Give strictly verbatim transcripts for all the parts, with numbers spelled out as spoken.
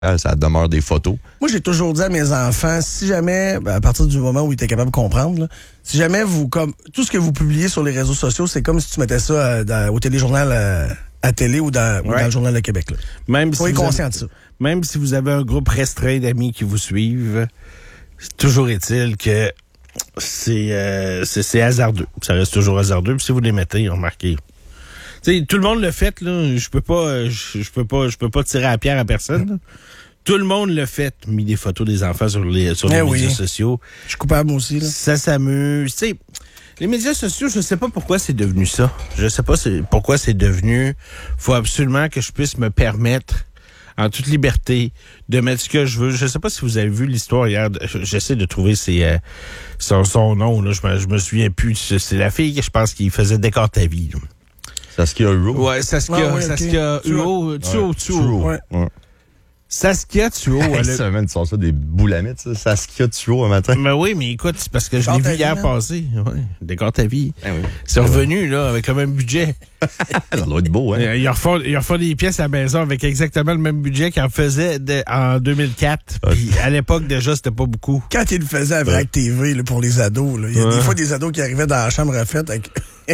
Ça demeure des photos. Moi, j'ai toujours dit à mes enfants, si jamais, ben, à partir du moment où ils étaient capables de comprendre, là, si jamais vous, comme tout ce que vous publiez sur les réseaux sociaux, c'est comme si tu mettais ça euh, dans, au téléjournal euh, à télé ou dans, ouais. ou dans le Journal de Québec. Là. Même Soyez si conscient avez, de ça. Même si vous avez un groupe restreint d'amis qui vous suivent, toujours est-il que c'est, euh, c'est, c'est hasardeux. Ça reste toujours hasardeux. Puis si vous les mettez, remarquez. T'sais, tout le monde le fait, là. Je peux pas, je, je peux pas, je peux pas tirer à la pierre à personne. Là. Tout le monde le fait, mis des photos des enfants sur les, sur les eh médias oui. sociaux. Je suis coupable aussi, là. Ça s'amuse. Tu sais, les médias sociaux, je sais pas pourquoi c'est devenu ça. Je sais pas c'est, pourquoi c'est devenu. Faut absolument que je puisse me permettre, en toute liberté, de mettre ce que je veux. Je sais pas si vous avez vu l'histoire hier. J'essaie de trouver ses, euh, son, son nom, là. Je me, je me souviens plus. C'est la fille que je pense qui faisait Décor ta vie, là. Saskia Huot. Ouais, Saskia, ah, ouais, Saskia okay. Huot. Tuo, Tuo. Ouais. Ouais. Saskia Tuo. Hey, elle... ça, man, tu sors ça des boulamites, ça. Saskia Tuo un matin. Mais oui, mais écoute, c'est parce que je l'ai vu hier passer. Ouais, Décor ta vie. Ah oui. C'est revenu, là, avec le même budget. Ça doit être beau, hein. Ils refont, ils refont des pièces à la maison avec exactement le même budget qu'ils en faisaient de, en deux mille quatre. Puis à l'époque, déjà, c'était pas beaucoup. Quand ils le faisaient à Vrac T V là, pour les ados, là, il y a ouais. des fois des ados qui arrivaient dans la chambre refaite avec...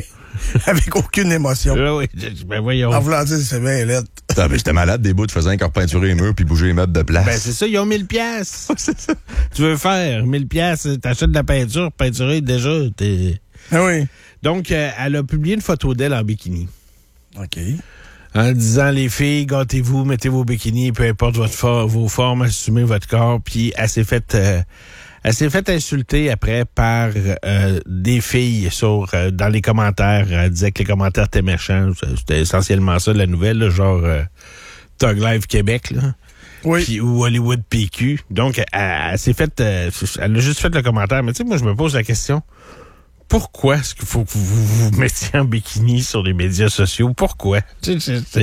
avec aucune émotion. Là, oui, ben voyons. En voulant dire, c'est bien lettre. Ah, ben, j'étais malade des bouts, tu faisais encore peinturer les murs puis bouger les meubles de place. Ben, c'est ça, ils ont mille piastres. C'est ça. Tu veux faire mille piastres, t'achètes de la peinture, peinturer, déjà, t'es... Ah oui. Donc, euh, elle a publié une photo d'elle en bikini. OK. En disant, les filles, gâtez-vous, mettez vos bikinis, peu importe votre for- vos formes, assumez votre corps. Puis, elle s'est faite... Euh, Elle s'est fait insulter après par euh, des filles sur euh, dans les commentaires. Elle disait que les commentaires étaient méchants. C'était essentiellement ça, la nouvelle, là, genre euh, Tug Life Québec, là. Oui. Puis, ou Hollywood P Q. Donc, elle, elle s'est fait... Euh, elle a juste fait le commentaire. Mais tu sais, moi, je me pose la question. Pourquoi est-ce qu'il faut que vous vous mettiez en bikini sur les médias sociaux? Pourquoi? Il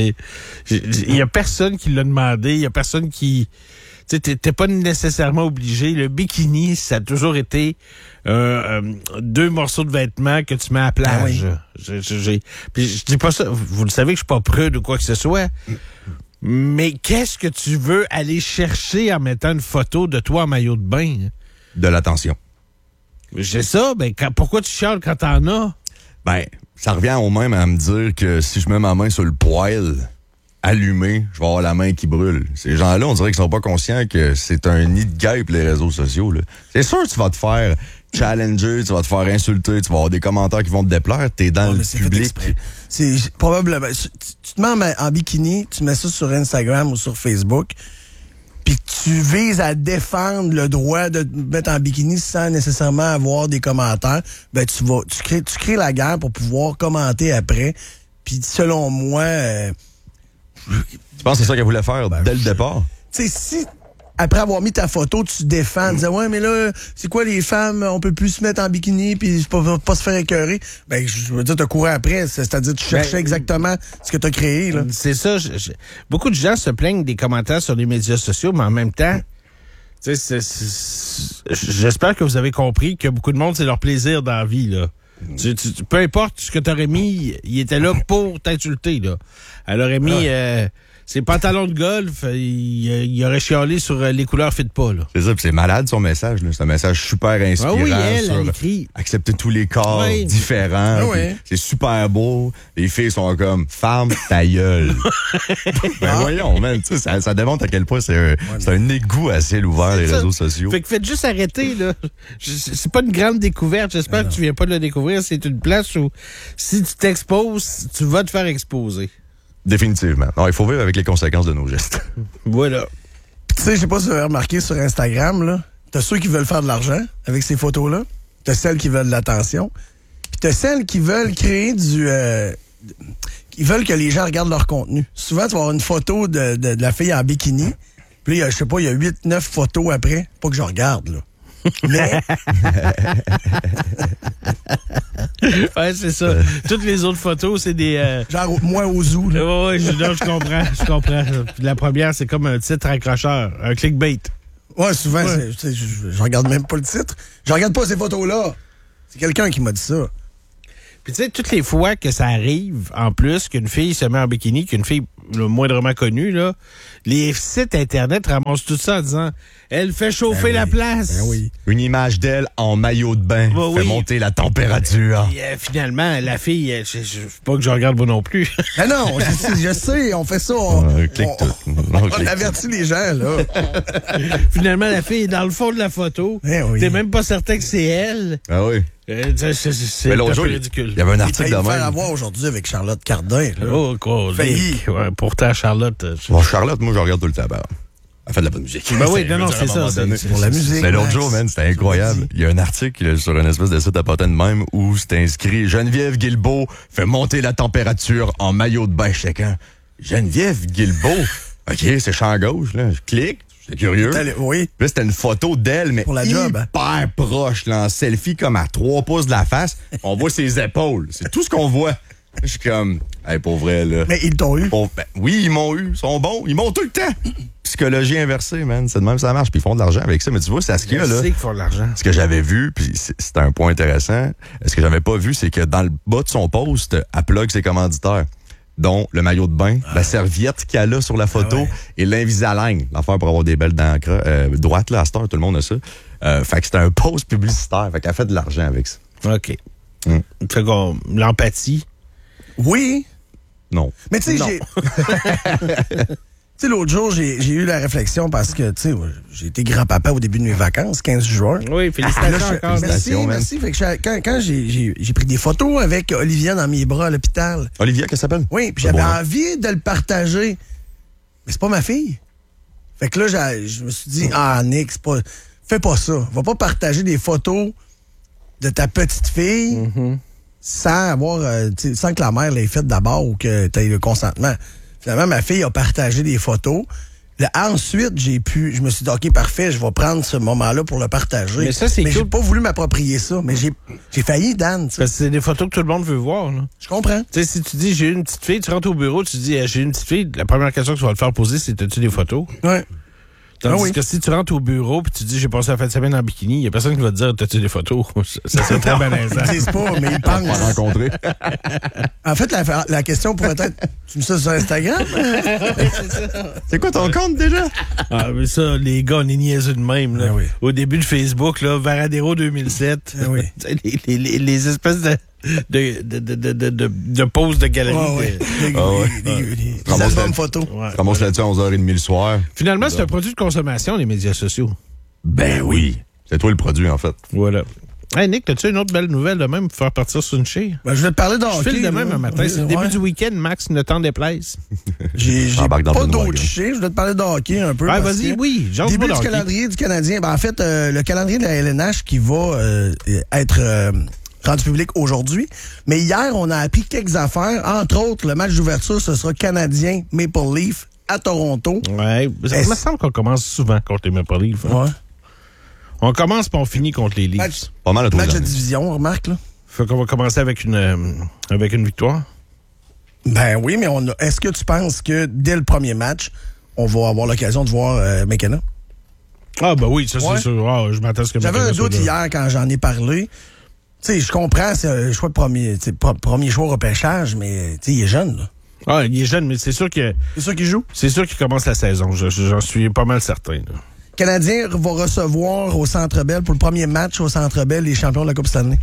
y a personne qui l'a demandé. Il y a personne qui... Tu sais, t'es pas nécessairement obligé. Le bikini, ça a toujours été euh, euh, deux morceaux de vêtements que tu mets à la plage. Ah oui. je, je, j'ai, puis je dis pas ça. Vous le savez que je suis pas prude ou quoi que ce soit. Mais qu'est-ce que tu veux aller chercher en mettant une photo de toi en maillot de bain? De l'attention. J'ai ça. Ben, quand, pourquoi tu chiales quand t'en as? Ben, ça revient au même à me dire que si je mets ma main sur le poêle allumé, je vais avoir la main qui brûle. Ces gens-là, on dirait qu'ils sont pas conscients que c'est un nid de guêpes, les réseaux sociaux, là. C'est sûr que tu vas te faire challenger, tu vas te faire insulter, tu vas avoir des commentaires qui vont te déplaire, t'es dans oh, le public. C'est probablement... Tu, tu te mets en, en bikini, tu mets ça sur Instagram ou sur Facebook, puis tu vises à défendre le droit de te mettre en bikini sans nécessairement avoir des commentaires, ben tu vas tu crées, tu crées la guerre pour pouvoir commenter après. Puis selon moi... Euh, tu penses que c'est ça qu'elle voulait faire ben, dès le départ? Tu sais, si, après avoir mis ta photo, tu te défends, tu disais, ouais, mais là, c'est quoi les femmes, on peut plus se mettre en bikini puis pas, pas se faire écœurer. Ben, je veux dire, t'as couru après, c'est-à-dire, tu cherchais ben, exactement ce que t'as créé, là. C'est ça. Je, je, beaucoup de gens se plaignent des commentaires sur les médias sociaux, mais en même temps, tu sais, j'espère que vous avez compris que beaucoup de monde, c'est leur plaisir dans la vie, là. Tu, tu, peu importe ce que t'aurais mis, il était là pour t'insulter, là. Elle aurait mis ah. euh, ses pantalons de golf, il, il aurait chialé sur euh, les couleurs fit pas, là. C'est ça, pis c'est malade son message, là. C'est un message super inspirant. Ah oui, elle, sur elle écrit. Accepter tous les corps oui. différents. Ah oui. C'est super beau. Les filles sont comme, ferme ta gueule. Ben ah. voyons, man, tu sais, ça, ça démontre à quel point c'est un, ouais, c'est un égout à ciel ouvert, les ça. réseaux sociaux. Fait que faites juste arrêter, là. C'est pas une grande découverte. J'espère ah que tu viens pas de le découvrir. C'est une place où, si tu t'exposes, tu vas te faire exposer. Définitivement. Non, il faut vivre avec les conséquences de nos gestes. Voilà. Tu sais, je sais pas si vous avez remarqué sur Instagram, là, t'as ceux qui veulent faire de l'argent avec ces photos-là, t'as celles qui veulent de l'attention, puis t'as celles qui veulent créer du... Euh, ils veulent que les gens regardent leur contenu. Souvent, tu vas avoir une photo de, de, de la fille en bikini, puis là, je sais pas, il y a huit neuf photos après, pas que je regarde, là. Mais... ouais, c'est ça. Toutes les autres photos, c'est des... Euh... Genre, moi au zoo, là. Ouais, ouais, je, non, je comprends, je comprends. Puis la première, c'est comme un titre accrocheur, un clickbait. Ouais, souvent, ouais. C'est, c'est, je, je regarde même pas le titre. Je regarde pas ces photos-là. C'est quelqu'un qui m'a dit ça. Puis tu sais, toutes les fois que ça arrive, en plus, qu'une fille se met en bikini, qu'une fille le moindrement connus, là, les sites Internet ramassent tout ça en disant « Elle fait chauffer Ben la oui. place! Ben oui. Une image d'elle en maillot de bain Bah fait oui. monter la température. Et, euh, finalement, la fille, euh, je, je, pas que je regarde moi non plus. Ben non, je, sais- je sais, on fait ça. On, Euh, clique on- tout. on On clique avertit les gens, là. Finalement, la fille est dans le fond de la photo. Eh oui. T'es même pas certain que c'est elle. Ah oui. Euh, c'est c'est- c'est Mais un l'autre peu jour, il ridicule. il y avait un Il article va de me faire même. avoir aujourd'hui avec Charlotte Cardin, là. Oh, quoi, Failli. ouais, pourtant, Charlotte... euh, Bon, Charlotte, moi, je regarde tout le temps. Ben, elle fait de la bonne musique. Ben oui, non, non, je veux c'est dire, à un ça, moment donné. c'est- Pour la musique. Mais l'autre Max. jour, man, c'était incroyable. Il y a un article sur une espèce de site à potin de même où c'était inscrit Geneviève Guilbeault fait monter la température en maillot de bain. J'étais quand? Geneviève Guilbeault? OK, c'est champ gauche, là. Je clique. J'étais curieux. T'allais- Oui. Puis là, c'était une photo d'elle, mais Pour la job, hein? hyper proche, là, en selfie, comme à trois pouces de la face. On voit ses épaules. C'est tout ce qu'on voit. Je suis comme, hey, pour vrai, là. Mais ils t'ont eu. Pour- ben, oui, ils m'ont eu. Ils sont bons. Ils m'ont tout le temps. Psychologie inversée, man. C'est de même que ça marche. Puis ils font de l'argent avec ça. Mais tu vois, c'est à ce qu'il y a, Je là. sais qu'ils font de l'argent. Ce que j'avais vu, puis c'est- c'était un point intéressant, ce que j'avais pas vu, c'est que dans le bas de son post, elle plug ses commanditaires, dont le maillot de bain, la serviette qu'elle a sur la photo Ah ouais. et l'Invisalign, l'affaire pour avoir des belles dents creux- euh, droites, là, à cette heure, tout le monde a ça. Euh, fait que c'était un post publicitaire, fait qu'elle fait de l'argent avec ça. OK. Hum. Fait qu'on... L'empathie. Oui. Non. Mais tu sais, Non. j'ai. Tu sais, l'autre jour, j'ai j'ai eu la réflexion parce que, tu sais, j'ai été grand-papa au début de mes vacances, quinze juin. Oui, Là, félicitations je- encore. merci, Félicitations, man. merci. Fait que je- quand quand j'ai- j'ai j'ai pris des photos avec Olivia dans mes bras à l'hôpital. Olivia, qu'est-ce qu'elle s'appelle? Oui, puis C'est j'avais beau, hein? envie de le partager. Mais c'est pas ma fille. Fait que là, j'ai- je me suis dit, ah, Nick, c'est pas. Fais pas ça. Va pas partager des photos de ta petite fille Mm-hmm. sans avoir. euh, tu sais, sans que la mère l'ait faite d'abord ou que tu aies le consentement. Finalement, ma fille a partagé des photos. Là, ensuite, j'ai pu. Je me suis dit, OK, parfait, je vais prendre ce moment-là pour le partager. Mais ça, c'est Mais j'ai cool. pas voulu m'approprier ça. Mais j'ai j'ai failli, Dan. tu sais. Parce que c'est des photos que tout le monde veut voir, là. Je comprends. Tu sais, si tu dis j'ai une petite fille, tu rentres au bureau, tu dis eh, j'ai une petite fille, la première question que tu vas te faire poser, c'est as-tu des photos? Ouais. Tandis Ah oui. que si tu rentres au bureau puis tu dis j'ai passé la fin de semaine en bikini, il y a personne qui va te dire t'as-tu des photos? Ça, ça serait très malaisant. Ils disent pas, mais ils Pas pensent. rencontré. En fait, la, la question pourrait être tu mets ça sur Instagram? C'est quoi ton compte déjà? Ah, mais ça, les gars, on est niaiseux de même. Là. Ah oui. Au début de Facebook, là, Varadero deux mille sept, Ah oui. les, les, les, les espèces de, de, de, de, de, de, de, de poses de galerie. Ah ouais. de- Des, Ah ouais. des- des- des Ramasse albums la- photos. Ouais. Je commence là-dessus à onze heures trente le soir. Finalement, c'est un produit de consommation, les médias sociaux. Ben oui. C'est toi le produit, en fait. Voilà. Hey Nick, as-tu une autre belle nouvelle de même pour faire partir sur une chire? Ben, je vais te parler de Je hockey. file de même là. un matin. C'est le Ouais. début du week-end, Max, ne t'en déplaise. J'ai j'ai Embarque pas dans le d'autres wagon. chiffres. Je vais te parler de hockey un peu. Ouais, parce vas-y, que oui. Jase-moi Début de du hockey. calendrier du Canadien. Ben, en fait, euh, le calendrier de la L N H qui va euh, être euh, rendu public aujourd'hui. Mais hier, on a appris quelques affaires. Entre autres, le match d'ouverture, ce sera Canadien Maple Leaf à Toronto. Ouais. Ça Est-ce- me semble qu'on commence souvent contre les Maple Leafs. hein. Ouais. On commence puis on finit contre les Leafs. Match, Pas mal à tous les match de années. division, on remarque, là. Fait qu'on va commencer avec une, euh, avec une victoire. Ben oui, mais on a- est-ce que tu penses que dès le premier match, on va avoir l'occasion de voir euh, McKenna? Ah, ben oui, ça, Ouais. c'est sûr. Ah, je m'attends à ce que J'avais un McKenna soit doute là. hier quand j'en ai parlé. Tu sais, je comprends, c'est un choix de premier, tu sais, pro- premier choix au repêchage, mais tu sais, il est jeune, là. Ah, il est jeune, mais c'est sûr que C'est ça qu'il joue. c'est sûr qu'il commence la saison. Je- je- J'en suis pas mal certain. là. Canadien va recevoir au Centre Bell pour le premier match au Centre Bell les champions de la Coupe Stanley.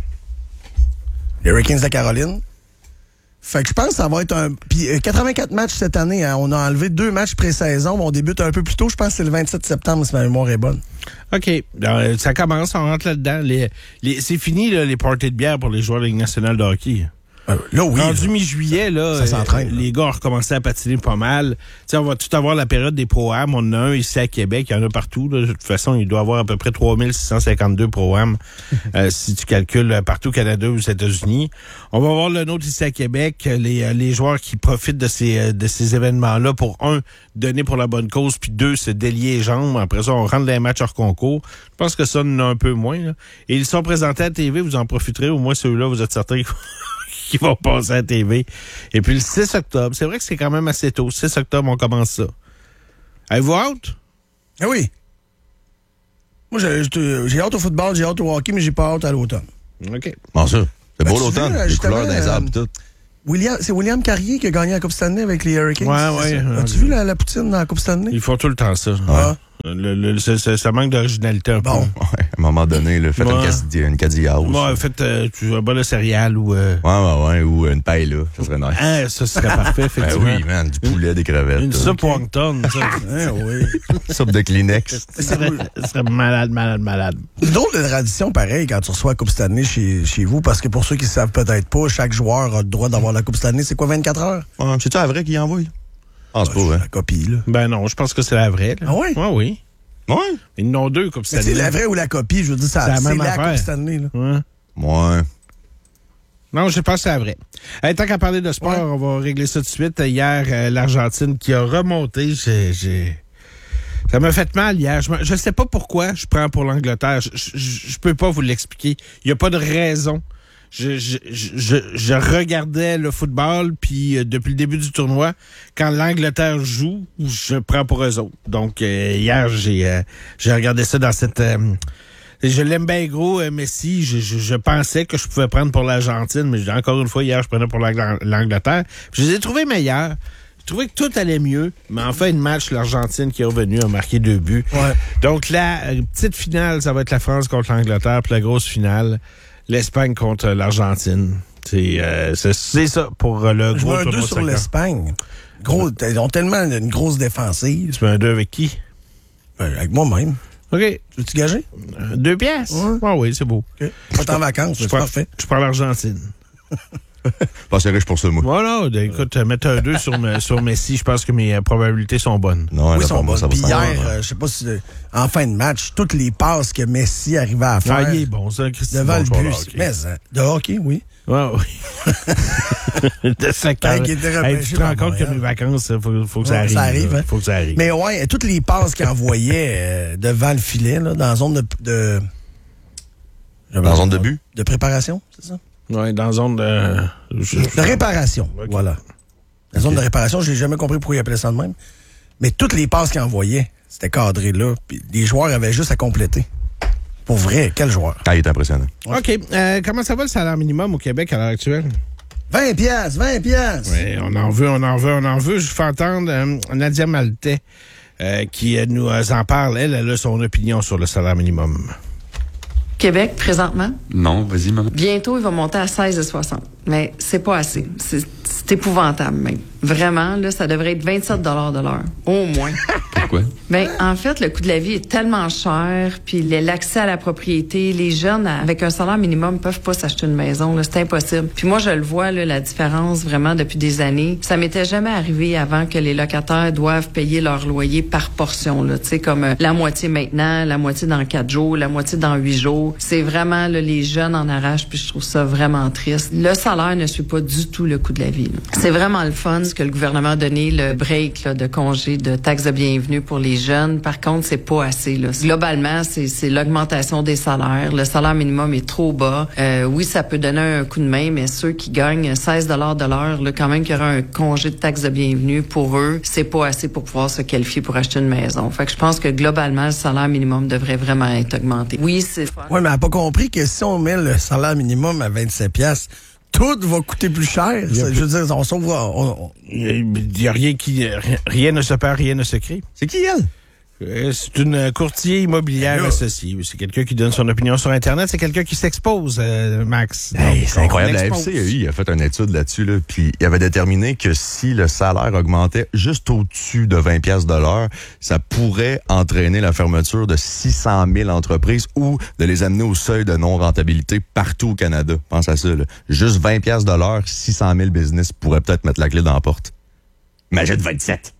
Les Hurricanes de Caroline. Fait que je pense que ça va être un... Puis euh, quatre-vingt-quatre matchs cette année. Hein. On a enlevé deux matchs pré-saison. On débute un peu plus tôt. Je pense que c'est le vingt-sept septembre, si ma mémoire est bonne. OK. Euh, ça commence, on rentre là-dedans. Les, les, c'est fini, là, les parties de bière pour les joueurs de la Ligue nationale de hockey. Euh, là, oui. Rendu là. mi-juillet, là, Ça s'entraîne, euh, là. les gars ont recommencé à patiner pas mal. T'sais, on va tout avoir la période des Pro-Am. On en a un ici à Québec, il y en a partout. Là. De toute façon, il doit y avoir à peu près trois mille six cent cinquante-deux Pro-Am euh, si tu calcules euh, partout au Canada ou aux États-Unis. On va avoir le nôtre ici à Québec, les, euh, les joueurs qui profitent de ces, euh, de ces événements-là pour, un, donner pour la bonne cause, puis deux, se délier les jambes. Après ça, on rentre dans les matchs hors concours. Je pense que ça, on en a un peu moins. Là. Et ils sont présentés à la T V, vous en profiterez. Au moins, ceux-là, vous êtes certains qui vont passer à la T V. Et puis le six octobre, c'est vrai que c'est quand même assez tôt. six octobre, on commence ça. Avez-vous hâte? Ah oui. Moi, j'ai- j'ai j'ai hâte au football, j'ai hâte au hockey, mais j'ai pas hâte à l'automne. OK. Bon, ça. C'est Ben, beau tu l'automne. veux, Les justement, couleurs dans les arbres, euh, tout. William, c'est William Carrier qui a gagné la Coupe Stanley avec les Hurricanes. Ouais, ouais. As-tu vu la, la poutine dans la Coupe Stanley? Ils font tout le temps ça. Ah. Le, le, ça, ça, ça manque d'originalité un Bon. peu. Ouais, à un moment donné, là, faites Ouais. une, casdi- une cadillage. Moi, faites euh, tu- un bol de céréales ou... Euh... Ouais, ouais, ouais, ou une paille, là. Ça serait nice. Ah, ça serait parfait, Ben effectivement. oui, man, du poulet, des crevettes. Une là. soupe wonton, ça. Hein, oui. Soupe de Kleenex. Ça serait, ça serait malade, malade, malade. Une drôle de tradition, pareil, quand tu reçois la Coupe Stanley chez, chez vous, parce que pour ceux qui ne savent peut-être pas, chaque joueur a le droit d'avoir la Coupe Stanley. C'est quoi, vingt-quatre heures? Ouais, c'est-tu la vraie qui envoie? Ah, c'est pas vrai. La copie, là. Ben non, je pense que c'est la vraie. Là. Ah oui? Ouais, oui. Ouais? Ils n'ont deux comme Mais Stanley. c'est la vraie ou la copie, je veux dire, ça, C'est la c'est même la affaire. Coupe Stanley, là. Ouais. Ouais. Non, je pense que c'est la vraie. Hey, tant qu'à parler de sport, Ouais. on va régler ça tout de suite. Hier, euh, l'Argentine qui a remonté, j'ai... j'ai... Ça m'a fait mal hier. Je, me- je sais pas pourquoi je prends pour l'Angleterre. Je, je, je peux pas vous l'expliquer. Il y a pas de raison. Je, je, je, je regardais le football, puis euh, depuis le début du tournoi, quand l'Angleterre joue, je prends pour eux autres. Donc, euh, hier, j'ai euh, j'ai regardé ça dans cette... euh, je l'aime bien gros, euh, Messi. Je, je, je pensais que je pouvais prendre pour l'Argentine, mais j'ai- encore une fois, hier, je prenais pour l'Ang- l'Angleterre. Puis je les ai trouvés meilleurs. J'ai trouvé que tout allait mieux, mais en fin de match, l'Argentine qui est revenue a marqué deux buts. Ouais. Donc, la euh, petite finale, ça va être la France contre l'Angleterre, puis la grosse finale, l'Espagne contre l'Argentine. C'est euh, c'est c'est ça pour euh, le Je gros vois un tournoi deux de sur soccer. l'Espagne. Gros, ils ont tellement une grosse défensive. Tu fais un deux avec qui? Euh, Avec moi-même. OK. Veux-tu gager? Euh, Deux pièces? Ouais. Ah oui, c'est beau. OK. Pas en vacances, Je c'est prends, parfait. je prends l'Argentine. Pas assez riche pour ça, moi. Voilà, ben, écoute, euh, mettre un deux sur, me- sur Messi, je pense que mes euh, probabilités sont bonnes. Non, Oui, là, ils sont pour moi, bons. ça va Puis se hier, faire. euh, je sais pas si, euh, en fin de match, toutes les passes que Messi arrivait à faire Ah, il est bon, ça, Christy. devant bon le joueur but. de hockey. Mais, euh, de hockey, oui. Ouais, oui. de sa Hey, qui était Hey, repêché tu te rends par compte que Montréal. mes vacances, il faut, faut que ça Ouais, arrive. ça arrive, là. hein. Faut que ça arrive. Mais ouais, toutes les passes qu'il envoyait euh, devant le filet, là, dans la zone de, de, Dans la zone de but? de préparation, c'est ça? Ouais, dans la zone de... je- De réparation, Ok. voilà. La zone de réparation, j'ai jamais compris pourquoi il appelait ça de même. Mais toutes les passes qu'il envoyait, c'était cadré là. Puis les joueurs avaient juste à compléter. Pour vrai, quel joueur? Ah, il est impressionnant. OK. Euh, comment ça va le salaire minimum au Québec à l'heure actuelle? vingt piastres, vingt piastres! Oui, on en veut, on en veut, on en veut. Je fais entendre euh, Nadia Maltais euh, qui euh, nous euh, en parle. Elle, elle a son opinion sur le salaire minimum. Québec, présentement, Non, vas-y, maman. bientôt, il va monter à seize virgule soixante. Mais c'est pas assez. C'est c'est épouvantable, même. Vraiment, là, ça devrait être vingt-sept dollars de l'heure. Au moins. Pourquoi? Bien, en fait, le coût de la vie est tellement cher, puis le- l'accès à la propriété, les jeunes, avec un salaire minimum, peuvent pas s'acheter une maison, là, c'est impossible. Puis moi, je le vois, là, la différence, vraiment, depuis des années. Ça m'était jamais arrivé avant que les locataires doivent payer leur loyer par portion, là, tu sais, comme euh, la moitié maintenant, la moitié dans quatre jours, la moitié dans huit jours. C'est vraiment, là, les jeunes en arrachent, puis je trouve ça vraiment triste. Le salaire ne suit pas du tout le coût de la vie, là. C'est vraiment le fun, ce que le gouvernement a donné, le break, là, de congé, de taxes de bienvenue pour les jeunes. Par contre, c'est pas assez, là. Globalement, c'est, c'est l'augmentation des salaires. Le salaire minimum est trop bas. Euh, oui, ça peut donner un coup de main, mais ceux qui gagnent seize dollars de l'heure, là, quand même qu'il y aura un congé de taxes de bienvenue pour eux, c'est pas assez pour pouvoir se qualifier pour acheter une maison. Fait que je pense que globalement, le salaire minimum devrait vraiment être augmenté. Oui, c'est fun. Ouais, mais elle n'a pas compris que si on met le salaire minimum à vingt-sept piastres, tout va coûter plus cher. Il y a Ça, plus- je veux dire, on sauve... On, on- Il y a rien qui... Rien ne se perd, rien ne se crée. C'est qui, elle? Euh, C'est une courtier immobilière Ben là. associée. C'est quelqu'un qui donne son opinion sur Internet. C'est quelqu'un qui s'expose, euh, Max. Hey, Donc, c'est on incroyable. La expose. F C A I a fait une étude là-dessus, là, puis il avait déterminé que si le salaire augmentait juste au-dessus de vingt piastres de l'heure, ça pourrait entraîner la fermeture de six cent mille entreprises ou de les amener au seuil de non-rentabilité partout au Canada. Pense à ça. Là. Juste vingt piastres de l'heure, six cent mille business pourraient peut-être mettre la clé dans la porte. Imagine vingt-sept.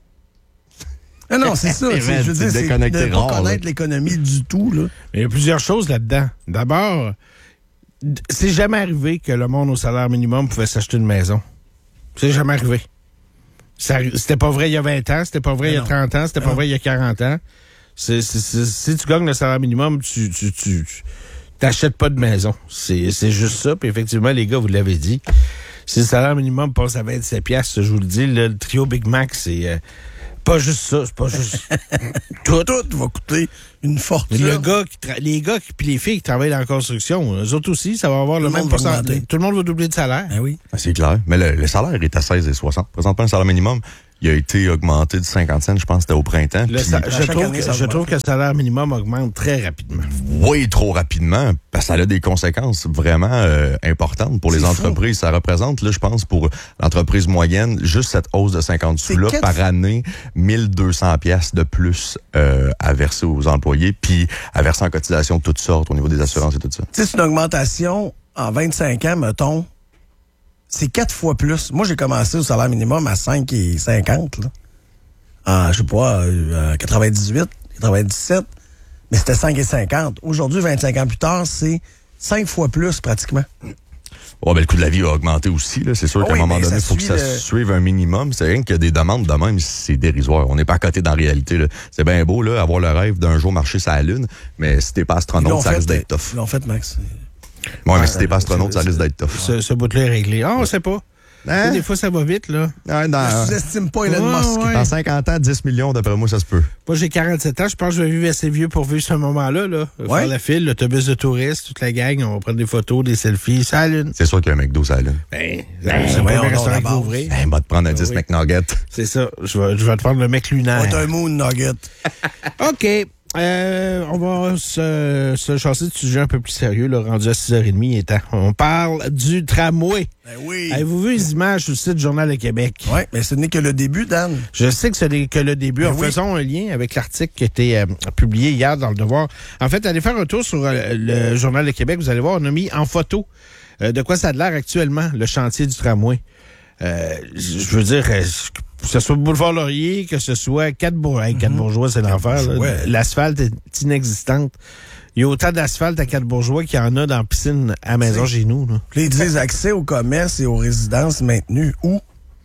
Ah non, c'est ça. C'est c'est- je veux c'est dire, c'est déconnecté de pas rare, connaître là. l'économie du tout, là. Mais il y a plusieurs choses là-dedans. D'abord, d- c'est jamais arrivé que le monde au salaire minimum pouvait s'acheter une maison. C'est jamais arrivé. Ça arri- C'était pas vrai il y a vingt ans, c'était pas vrai il y a non. trente ans, c'était pas vrai il y a quarante ans. C'est, c'est, c'est- si tu gagnes le salaire minimum, tu, tu, tu, tu t'achètes pas de maison. C'est, c'est juste ça. Puis effectivement, les gars, vous l'avez dit. Si le salaire minimum passe à vingt-sept piastres, je vous le dis, là, le trio Big Mac, c'est... euh, Pas juste ça, c'est pas juste... Tout, tout va coûter une fortune. Le gars qui tra- les gars qui, puis les filles qui travaillent dans la construction, eux autres aussi, ça va avoir Tout le le même monde va pourcentage. augmenter. Tout le monde va doubler de salaire. Ben oui. Ah, c'est clair. Mais le, le salaire est à seize virgule soixante. Présentement, le salaire minimum, il a été augmenté de cinquante cents, je pense, c'était au printemps. Le puis sa- à je chaque trouve, année, que, ça je augmente. trouve que le salaire minimum augmente très rapidement. way trop rapidement, parce que ça a des conséquences vraiment euh, importantes pour les C'est entreprises. Ça représente, là, je pense, pour l'entreprise moyenne, juste cette hausse de cinquante sous-là quatre- par année, mille deux cents piastres de plus euh, à verser aux employés, puis à verser en cotisation de toutes sortes au niveau des assurances et tout ça. Tu sais, c'est une augmentation en vingt-cinq ans, mettons. C'est quatre fois plus. Moi, j'ai commencé au salaire minimum à cinq virgule cinquante, là. En, je sais pas, euh, quatre-vingt-dix-huit, quatre-vingt-dix-sept. Mais c'était cinq virgule cinquante. Aujourd'hui, vingt-cinq ans plus tard, c'est cinq fois plus, pratiquement. Oh, ben, le coût de la vie a augmenté aussi. Là. C'est sûr Ah qu'à oui, un moment mais donné, il ça faut que suit ça le- suive un minimum. C'est rien que des demandes de même, c'est dérisoire. On n'est pas à côté dans la réalité. Là. C'est bien beau, là, avoir le rêve d'un jour marcher sur la Lune, mais si t'es pas Ils astronaute, l'ont ça fait, risque d'être tough. Ils l'ont fait, Max. Ouais, mais Ah, si t'es pas astronaute, ça c'est- risque d'être tough. Ce, ce bout-là est réglé. Ah, on sait pas. Hein? Des fois, ça va vite, là. Ouais, Je dans, sous-estime pas Elon Ouais, Musk. ouais. dans cinquante ans, dix millions, d'après moi, ça se peut. Moi, j'ai quarante-sept ans. Je pense que je vais vivre assez vieux pour vivre ce moment-là, là. Ouais. Faire la file, l'autobus de touristes, toute la gang. On va prendre des photos, des selfies. Ça Lune. C'est sûr qu'il y a un McDo sur la Lune. Ben, Ben, c'est le voyons premier donc, restaurant la qui va base. ouvrir. Hey, va te prendre un dix oui. McNuggets. C'est ça. Je vais, je vais te prendre le mec On lunaire. a un moon nugget. OK. Euh, on va se, se chasser de sujet un peu plus sérieux, là, rendu à six heures trente, il est temps. On parle du tramway. Ben oui. Avez-vous vu les images sur le site du Journal de Québec? Oui, mais ce n'est que le début, Dan. Je sais que ce n'est que le début. Ben En oui. faisant un lien avec l'article qui a été euh, publié hier dans Le Devoir. En fait, allez faire un tour sur euh, le Journal de Québec. Vous allez voir, on a mis en photo euh, de quoi ça a l'air actuellement, le chantier du tramway. Euh, je veux dire, euh, que ce soit Boulevard Laurier, que ce soit Quatre-Bourgeois. Hey, Quatre-Bourgeois, c'est l'enfer. là. Ouais. L'asphalte est inexistante. Il y a autant d'asphalte à Quatre-Bourgeois qu'il y en a dans la piscine à maison C'est- chez nous. Là. Puis là, ils disent accès au commerce et aux résidences maintenues. Où?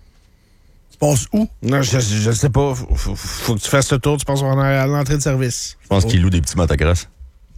Tu penses où? Non, je, je sais pas. Faut, faut, faut que tu fasses le tour, tu penses à l'entrée de service. Je pense qu'il loue des petits motocross.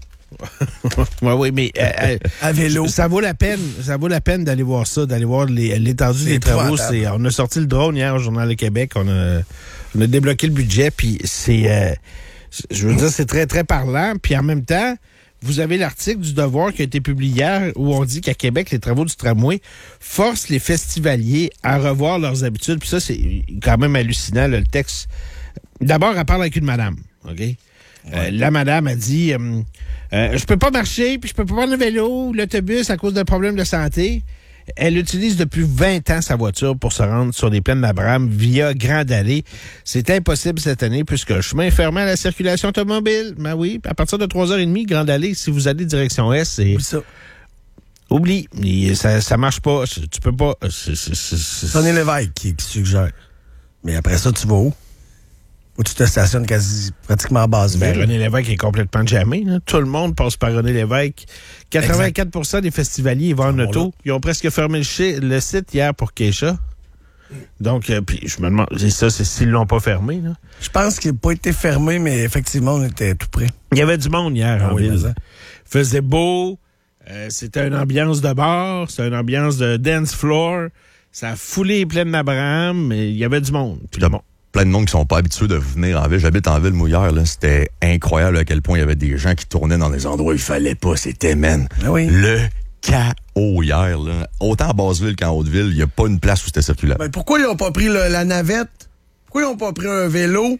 Oui, oui, mais euh, euh, À vélo. ça vaut la peine, ça vaut la peine d'aller voir ça, d'aller voir les- l'étendue C'est des travaux. épouvantable. C'est, on a sorti le drone hier au Journal de Québec, on a, on a débloqué le budget, puis c'est, euh, je veux dire, c'est très, très parlant. Puis en même temps, vous avez l'article du Devoir qui a été publié hier où on dit qu'à Québec, les travaux du tramway forcent les festivaliers à revoir leurs habitudes. Puis ça, c'est quand même hallucinant, là, le texte. D'abord, elle parle avec une madame, OK? Euh, la madame a dit euh, euh, je peux pas marcher, puis je peux pas prendre le vélo, l'autobus à cause d'un problème de santé. Elle utilise depuis vingt ans sa voiture pour se rendre sur les plaines d'Abraham via Grande Allée. C'est impossible cette année puisque le chemin est fermé à la circulation automobile. Ben oui, à partir de trois heures trente, Grande Allée, si vous allez direction Est, c'est... Oublie ça. Oublie. Et ça, ça marche pas. Tu peux pas... c'est- c'est- c'est- c'est- René Lévesque qui, qui suggère. Mais après ça, tu vas où? Où tu te stationnes quasi pratiquement à base Ben, ville. René Lévesque est complètement jamais. Là. Tout le monde passe par René Lévesque. quatre-vingt-quatre pour cent des festivaliers ils vont en Ah, bon, auto. là. Ils ont presque fermé le, chi- le site hier pour Keisha. Donc, euh, puis je me demande, c'est ça, c'est s'ils l'ont pas fermé. Là. Je pense qu'il n'a pas été fermé, mais effectivement, on était tout près. Il y avait du monde hier Ah en oui, ville. mais ça. Il faisait beau. euh, c'était une ambiance de bar. C'était une ambiance de dance floor. Ça a foulé les plaines d'Abraham, mais il y avait du monde. Puis Là, bon. plein de monde qui sont pas habitués de venir en ville. J'habite en ville, moi, hier, là. C'était incroyable à quel point il y avait des gens qui tournaient dans des endroits où il fallait pas. C'était, man, Ah oui. le chaos hier, là. Autant à Basse-Ville qu'en Haute-Ville, il n'y a pas une place où c'était circulable. Ben, pourquoi ils n'ont pas pris le- la navette? Pourquoi ils n'ont pas pris un vélo?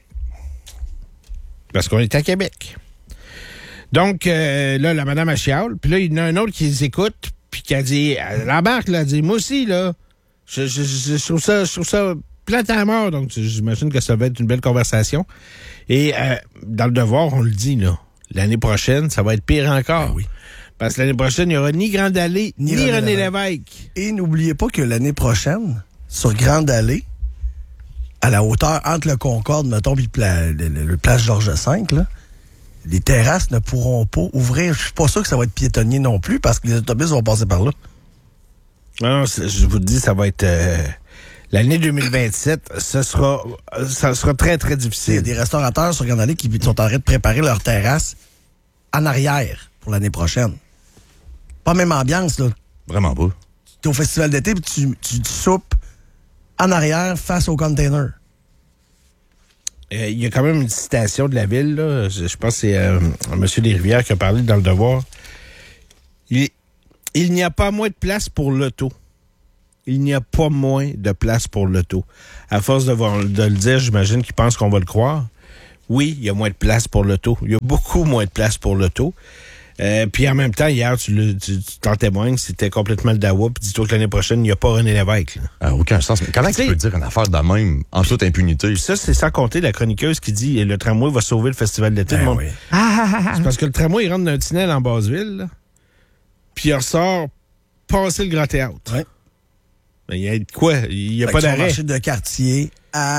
Parce qu'on est à Québec. Donc, euh, là, la madame a chiale. Puis là, il y en a un autre qui les écoute, puis qui a dit, elle embarque, là, elle dit, moi aussi, là, je, je, je, je trouve ça, je trouve ça plate à mort. Donc, j'imagine que ça va être une belle conversation. Et euh, dans le Devoir, on le dit, là, l'année prochaine, ça va être pire encore. Ben oui. Parce que l'année prochaine, il n'y aura ni Grande Allée, ni, Ni René, René Lévesque. Et n'oubliez pas que l'année prochaine, sur Grande Allée, à la hauteur entre le Concorde, mettons, puis le, pla- le- le- le place Georges cinq, là, les terrasses ne pourront pas ouvrir. Je suis pas sûr que ça va être piétonnier non plus parce que les autobus vont passer par là. Non, non, c'est- je vous le dis, ça va être... euh, l'année deux mille vingt-sept, ce sera, euh, ça sera très, très Il y a difficile. des restaurateurs sur Grande Allée qui sont en train de préparer leur terrasse en arrière pour l'année prochaine. Pas même ambiance, là. Vraiment pas. Tu es au festival d'été puis tu, tu, tu soupes en arrière face au container. il euh, y a quand même une citation de la ville, là. Je, je pense que c'est euh, M. Desrivières qui a parlé dans Le Devoir. Il, il n'y a pas moins de place pour l'auto. Il n'y a pas moins de place pour l'auto. À force de, voir, de le dire, j'imagine qu'ils pensent qu'on va le croire. Oui, il y a moins de place pour l'auto. Il y a beaucoup moins de place pour l'auto. Euh, puis en même temps, hier, tu, le, tu, tu t'en témoignes, c'était complètement le dawa, puis dis-toi que l'année prochaine, il n'y a pas René Lévesque. Là. Ah, aucun sens. Mais comment tu peux dire une affaire de même en toute impunité? Ça, c'est sans compter la chroniqueuse qui dit le tramway va sauver le festival d'été. Ben le monde. oui. C'est parce que le tramway, il rentre d'un tunnel en Basse-Ville, là, puis il ressort passer le Grand Théâtre. Ouais. Mais il y a de quoi? Il n'y a Fait pas que tu vas d'arrêt. marcher de quartier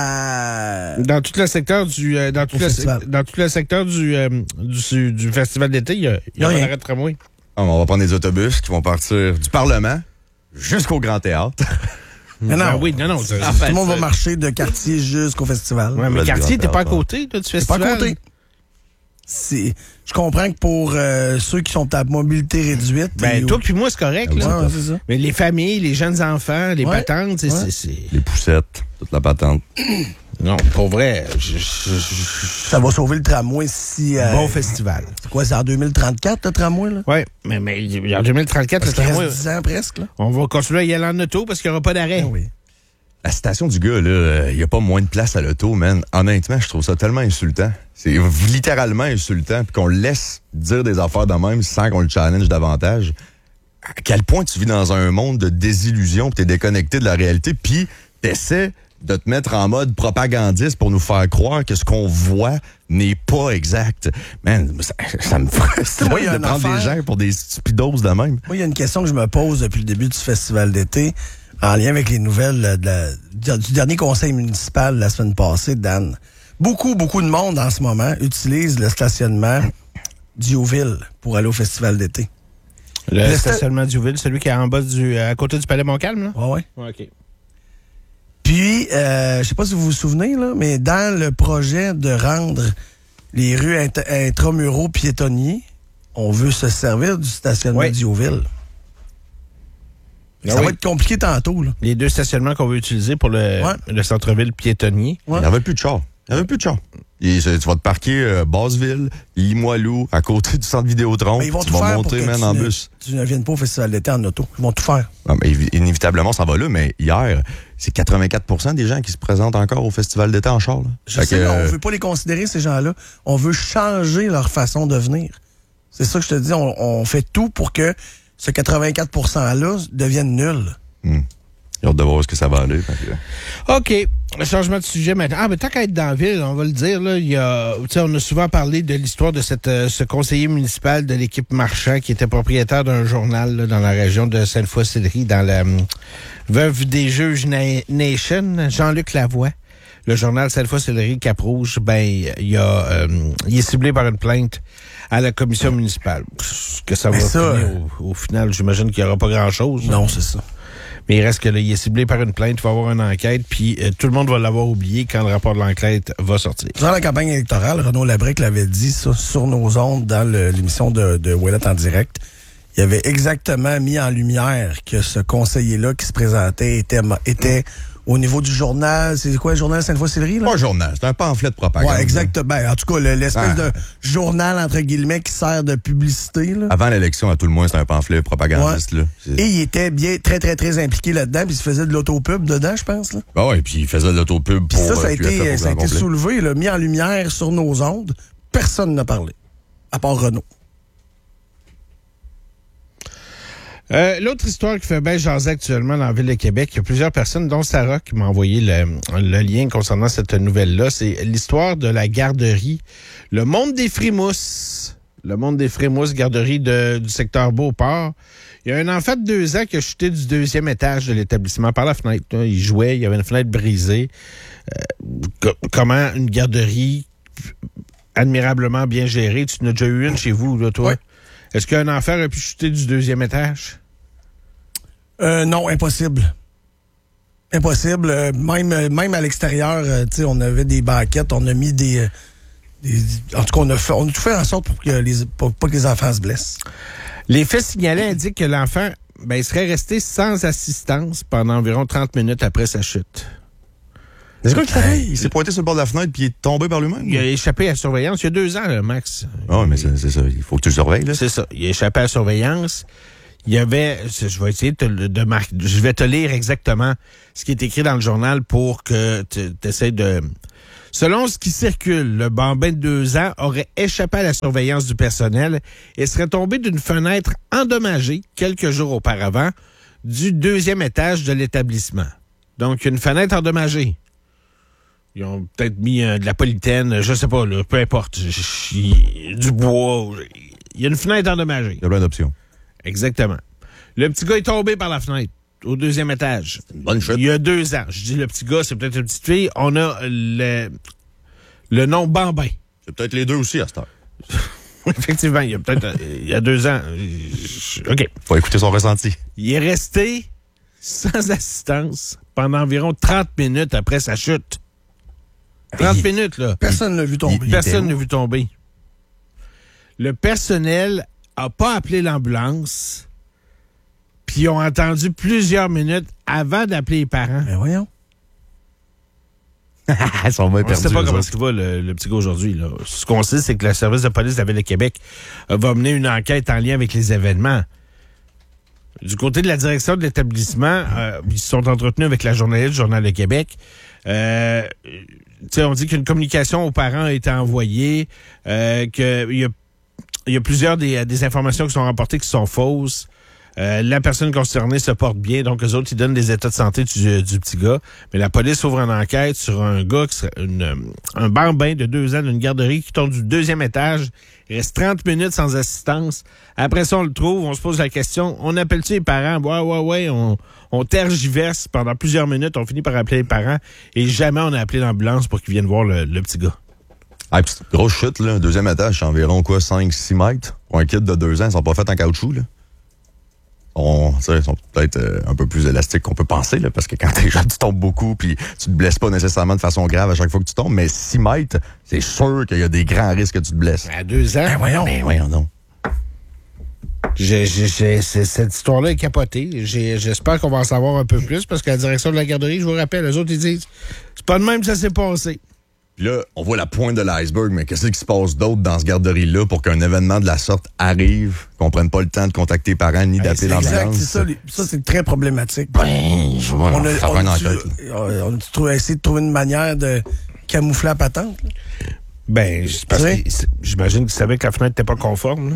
à... Dans tout le secteur du euh, dans tout le, festival. dans tout le secteur du, euh, du, du festival d'été, il y a, il y a Rien. un arrêt de tramway. Ah, on va prendre des autobus qui vont partir du Parlement jusqu'au Grand Théâtre. Mais non, Ah oui, non, non. tout le monde va marcher de quartier jusqu'au festival. Ouais, mais Le quartier, Grand t'es pas à Théâtre. côté là, du C'est pas festival. à côté. C'est... Je comprends que pour euh, ceux qui sont à mobilité réduite... Ben, et- toi puis moi, c'est correct. Ouais, là. ouais, c'est ça. Mais les familles, les jeunes enfants, les Ouais. patentes, c'est, Ouais. c'est, c'est- Les poussettes, toute la patente. Non, pour vrai, je- je- je- Ça va sauver le tramway si... euh, bon festival. C'est quoi, c'est en deux mille trente-quatre, le tramway, là? Oui, mais, mais en deux mille trente-quatre, Parce le qu'il tramway, reste dix ans presque, là. on va continuer à y aller en auto parce qu'il n'y aura pas d'arrêt. Ah oui. La citation du gars, là, il n'y a pas moins de place à l'auto, man. Honnêtement, je trouve ça tellement insultant. C'est littéralement insultant, puis qu'on le laisse dire des affaires de même sans qu'on le challenge davantage. À quel point tu vis dans un monde de désillusion, puis t'es déconnecté de la réalité, puis t'essaies de te mettre en mode propagandiste pour nous faire croire que ce qu'on voit n'est pas exact. Man, ça, ça me frustre Moi, il y a de une prendre des affaire- gens pour des stupidos de même. Moi, il y a une question que je me pose depuis le début du festival d'été, en lien avec les nouvelles là, de la- du dernier conseil municipal la semaine passée, Dan. Beaucoup, beaucoup de monde en ce moment utilise le stationnement d'Youville pour aller au festival d'été. Le, Le stationnement d'Youville, celui qui est en bas du, à côté du Palais Montcalm, là? Ouais, ouais. Ouais, OK. Puis, euh, je sais pas si vous vous souvenez, là, mais dans le projet de rendre les rues int- intramuraux piétonniers, on veut se servir du stationnement Oui. d'Youville. Ah Ça oui. va être compliqué tantôt, là. Les deux stationnements qu'on veut utiliser pour le, Ouais. le centre-ville piétonnier. Ouais. Il n'y avait plus de char. Il n'y avait plus de char. Et, tu vas te parquer euh, Basseville, Limoilou, à côté du centre Vidéotron. Mais ils vont tu tout vas faire monter, pour que man, tu en ne, bus. tu ne viennes pas au festival d'été en auto. Ils vont tout faire. Non, mais évi- inévitablement, ça va là, mais hier, c'est quatre-vingt-quatre pour cent des gens qui se présentent encore au festival d'été en char. Là. Je Fait sais, que, mais on euh, veut pas les considérer, ces gens-là. On veut changer leur façon de venir. C'est ça que je te dis. On, on fait tout pour que ce quatre-vingt-quatre pour cent-là devienne nul. hmm. J'ai hâte de voir où est-ce que ça va aller. Fait que, OK. Le changement de sujet maintenant. Ah, mais tant qu'à être dans la ville, on va le dire, là, il y a, tu sais, on a souvent parlé de l'histoire de cette, euh, ce conseiller municipal de l'équipe Marchand qui était propriétaire d'un journal là, dans la région de Sainte-Foy-Sillery, dans la hum, veuve des juges Na- Nation, Jean-Luc Lavoie. Le journal Sainte-Foy-Sillery Cap-Rouge, ben, il y a, euh, il est ciblé par une plainte à la commission municipale. Pff, que ça va Mais ça, finir au, au final, j'imagine qu'il n'y aura pas grand-chose. Non, c'est ça. Mais il reste que là, il est ciblé par une plainte, il va y avoir une enquête, puis euh, tout le monde va l'avoir oublié quand le rapport de l'enquête va sortir. Durant la campagne électorale, Renaud Labrec l'avait dit ça, sur nos ondes dans le- l'émission de, de Ouellet en direct. Il avait exactement mis en lumière que ce conseiller-là qui se présentait était, ma- était au niveau du journal. C'est quoi le journal Sainte-Foy-Sillery? c'est là? pas un journal, c'est un pamphlet de propagande. Ouais, exactement. Ben, en tout cas, le- l'espèce Ah. de journal, entre guillemets, qui sert de publicité. Là. Avant l'élection, à tout le moins, c'était un pamphlet propagandiste. Là. C'est- Et il était bien très, très, très impliqué là-dedans, puis il se faisait de l'autopub dedans, je pense. Là. Ah ouais, puis il faisait de l'autopub Puis pour ça, ça a euh, Q F F été, au ça a grand été complet. soulevé, là, mis en lumière sur nos ondes. Personne n'a parlé, à part Renaud. Euh, L'autre histoire qui fait bien jaser actuellement dans la ville de Québec, il y a plusieurs personnes, dont Sarah, qui m'a envoyé le, le lien concernant cette nouvelle-là. C'est l'histoire de la garderie Le Monde des Frémousses. Le Monde des Frémousses, garderie de, du secteur Beauport. Il y a un enfant de deux ans qui a chuté du deuxième étage de l'établissement par la fenêtre. Là. Il jouait, il y avait une fenêtre brisée. Euh, co- comment une garderie admirablement bien gérée, tu en as déjà eu une chez vous, là, toi? Ouais. Est-ce qu'un enfant aurait pu chuter du deuxième étage? Euh, non, impossible. Impossible. Euh, même, euh, même à l'extérieur, euh, tu sais, on avait des banquettes, on a mis des, euh, des- en tout cas, on a, fait, on a tout fait en sorte pour que les, pour pas que les enfants se blessent. Les faits signalés indiquent que l'enfant ben, il serait resté sans assistance pendant environ trente minutes après sa chute. C'est quoi qui t'arrive? Il s'est pointé sur le bord de la fenêtre puis il est tombé par lui-même? Il a échappé à la surveillance il y a deux ans, là, Max. Ah oui, mais c'est, c'est ça. Il faut que tu le surveilles, là. C'est ça. Il a échappé à la surveillance. Il y avait... Je vais essayer de, te, de marquer... Je vais te lire exactement ce qui est écrit dans le journal pour que tu essaies de... Selon ce qui circule, le bambin de deux ans aurait échappé à la surveillance du personnel et serait tombé d'une fenêtre endommagée quelques jours auparavant du deuxième étage de l'établissement. Donc, une fenêtre endommagée. Ils ont peut-être mis euh, de la polythène, je sais pas, là, peu importe. Du bois. Il y a une fenêtre endommagée. Il y a plein d'options. Exactement. Le petit gars est tombé par la fenêtre au deuxième étage. Bonne chute. Il y a deux ans. Je dis le petit gars, c'est peut-être une petite fille. On a le, le nom Bambin. C'est peut-être les deux aussi à cette heure. Effectivement, il y a peut-être euh, il y a deux ans. OK. Faut écouter son ressenti. Il est resté sans assistance pendant environ trente minutes après sa chute. trente Il- minutes, là. Personne ne l'a vu tomber. Il- Personne était n'a vu tomber. Le personnel a pas appelé l'ambulance, puis ils ont attendu plusieurs minutes avant d'appeler les parents. Ben voyons. Ils sont bien On ne perdus. sait pas eux comment autres. est-ce qu'il va, le, le petit gars, aujourd'hui, là. Ce qu'on sait, c'est que le service de police de la Ville de Québec euh, va mener une enquête en lien avec les événements. Du côté de la direction de l'établissement, euh, ils se sont entretenus avec la journaliste du Journal de Québec. Euh, tu sais, on dit qu'une communication aux parents a été envoyée, euh, qu'il y a, il y a plusieurs des, des informations qui sont rapportées qui sont fausses. Euh, la personne concernée se porte bien, donc eux autres, ils donnent des états de santé du, du petit gars. Mais la police ouvre une enquête sur un gars, qui serait une, un bambin de deux ans d'une garderie qui tombe du deuxième étage. Il reste trente minutes sans assistance. Après ça, on le trouve, on se pose la question, on appelle-tu les parents? Ouais, ouais, ouais, on, on tergiverse pendant plusieurs minutes, on finit par appeler les parents et jamais on a appelé l'ambulance pour qu'ils viennent voir le, le petit gars. Ah, petite grosse chute, là. Deuxième étage, c'est environ quoi, cinq six mètres. Pour un kid de deux ans, ils sont pas faits en caoutchouc, là. On, ça, ils sont peut-être euh, un peu plus élastiques qu'on peut penser, là, parce que quand t'es jeune, tu tombes beaucoup, puis tu te blesses pas nécessairement de façon grave à chaque fois que tu tombes, mais six mètres, c'est sûr qu'il y a des grands risques que tu te blesses. À deux ans, Ben voyons. Ben voyons donc. j'ai, j'ai, j'ai- c'est- cette histoire-là est capotée. J'ai- j'espère qu'on va en savoir un peu plus parce que la direction de la garderie, je vous rappelle, eux autres, ils disent c'est pas de même que ça s'est passé. Puis là, on voit la pointe de l'iceberg, mais qu'est-ce qui se passe d'autre dans ce garderie-là pour qu'un événement de la sorte arrive, qu'on prenne pas le temps de contacter les parents ni d'appeler C'est exact, l'ambulance? c'est ça. les- Ça, c'est très problématique. Ben, je vois, On a, ça on prend une a-tu- enquête, là. on a-tu trouvé- essayé de trouver une manière de camoufler la patente? là? Ben, c'est parce C'est vrai? que c'est- j'imagine qu'ils savaient que la fenêtre n'était pas conforme. Là.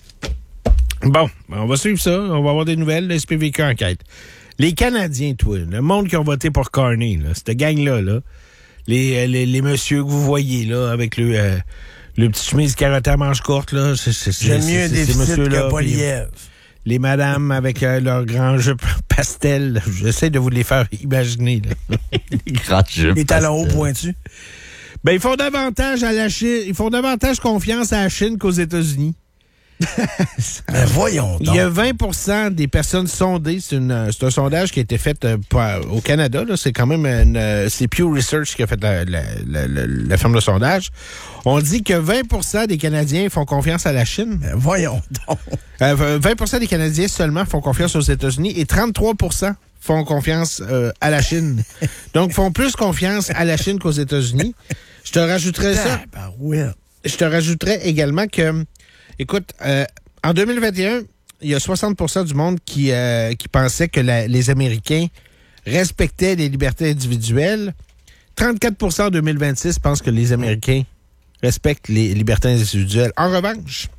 Bon, ben, on va suivre ça. On va avoir des nouvelles. Le S P V Q enquête. Les Canadiens, toi, le monde qui ont voté pour Carney, là, cette gang-là, là, les, les, les messieurs que vous voyez là, avec le, euh, le petit chemise carottée à manches courtes, là, c'est, c'est, J'aime c'est- mieux un c'est- ces déficit messieurs-là, que pas puis lièvre. les madames avec euh, leurs grands jupes pastel. J'essaie de vous les faire imaginer. Là. Les talons hauts pointus. Ben, ils font davantage à la Chine, ils font davantage confiance à la Chine qu'aux États-Unis. Ben voyons Il donc. y a vingt pour cent des personnes sondées. C'est, une, c'est un sondage qui a été fait euh, par- au Canada. Là. C'est quand même une, euh, c'est Pew Research qui a fait la, la, la, la, la firme de sondage. On dit que vingt pour cent des Canadiens font confiance à la Chine. Ben voyons donc. Euh, vingt pour cent des Canadiens seulement font confiance aux États-Unis et trente-trois pour cent font confiance euh, à la Chine. Donc, font plus confiance à la Chine qu'aux États-Unis. Je te rajouterais ça. Ben ouais. Je te rajouterais également que, écoute, euh, en deux mille vingt et un, il y a soixante pour cent du monde qui, euh, qui pensait que la- les Américains respectaient les libertés individuelles. trente-quatre pour cent en deux mille vingt-six pensent que les Américains respectent les libertés individuelles. En revanche,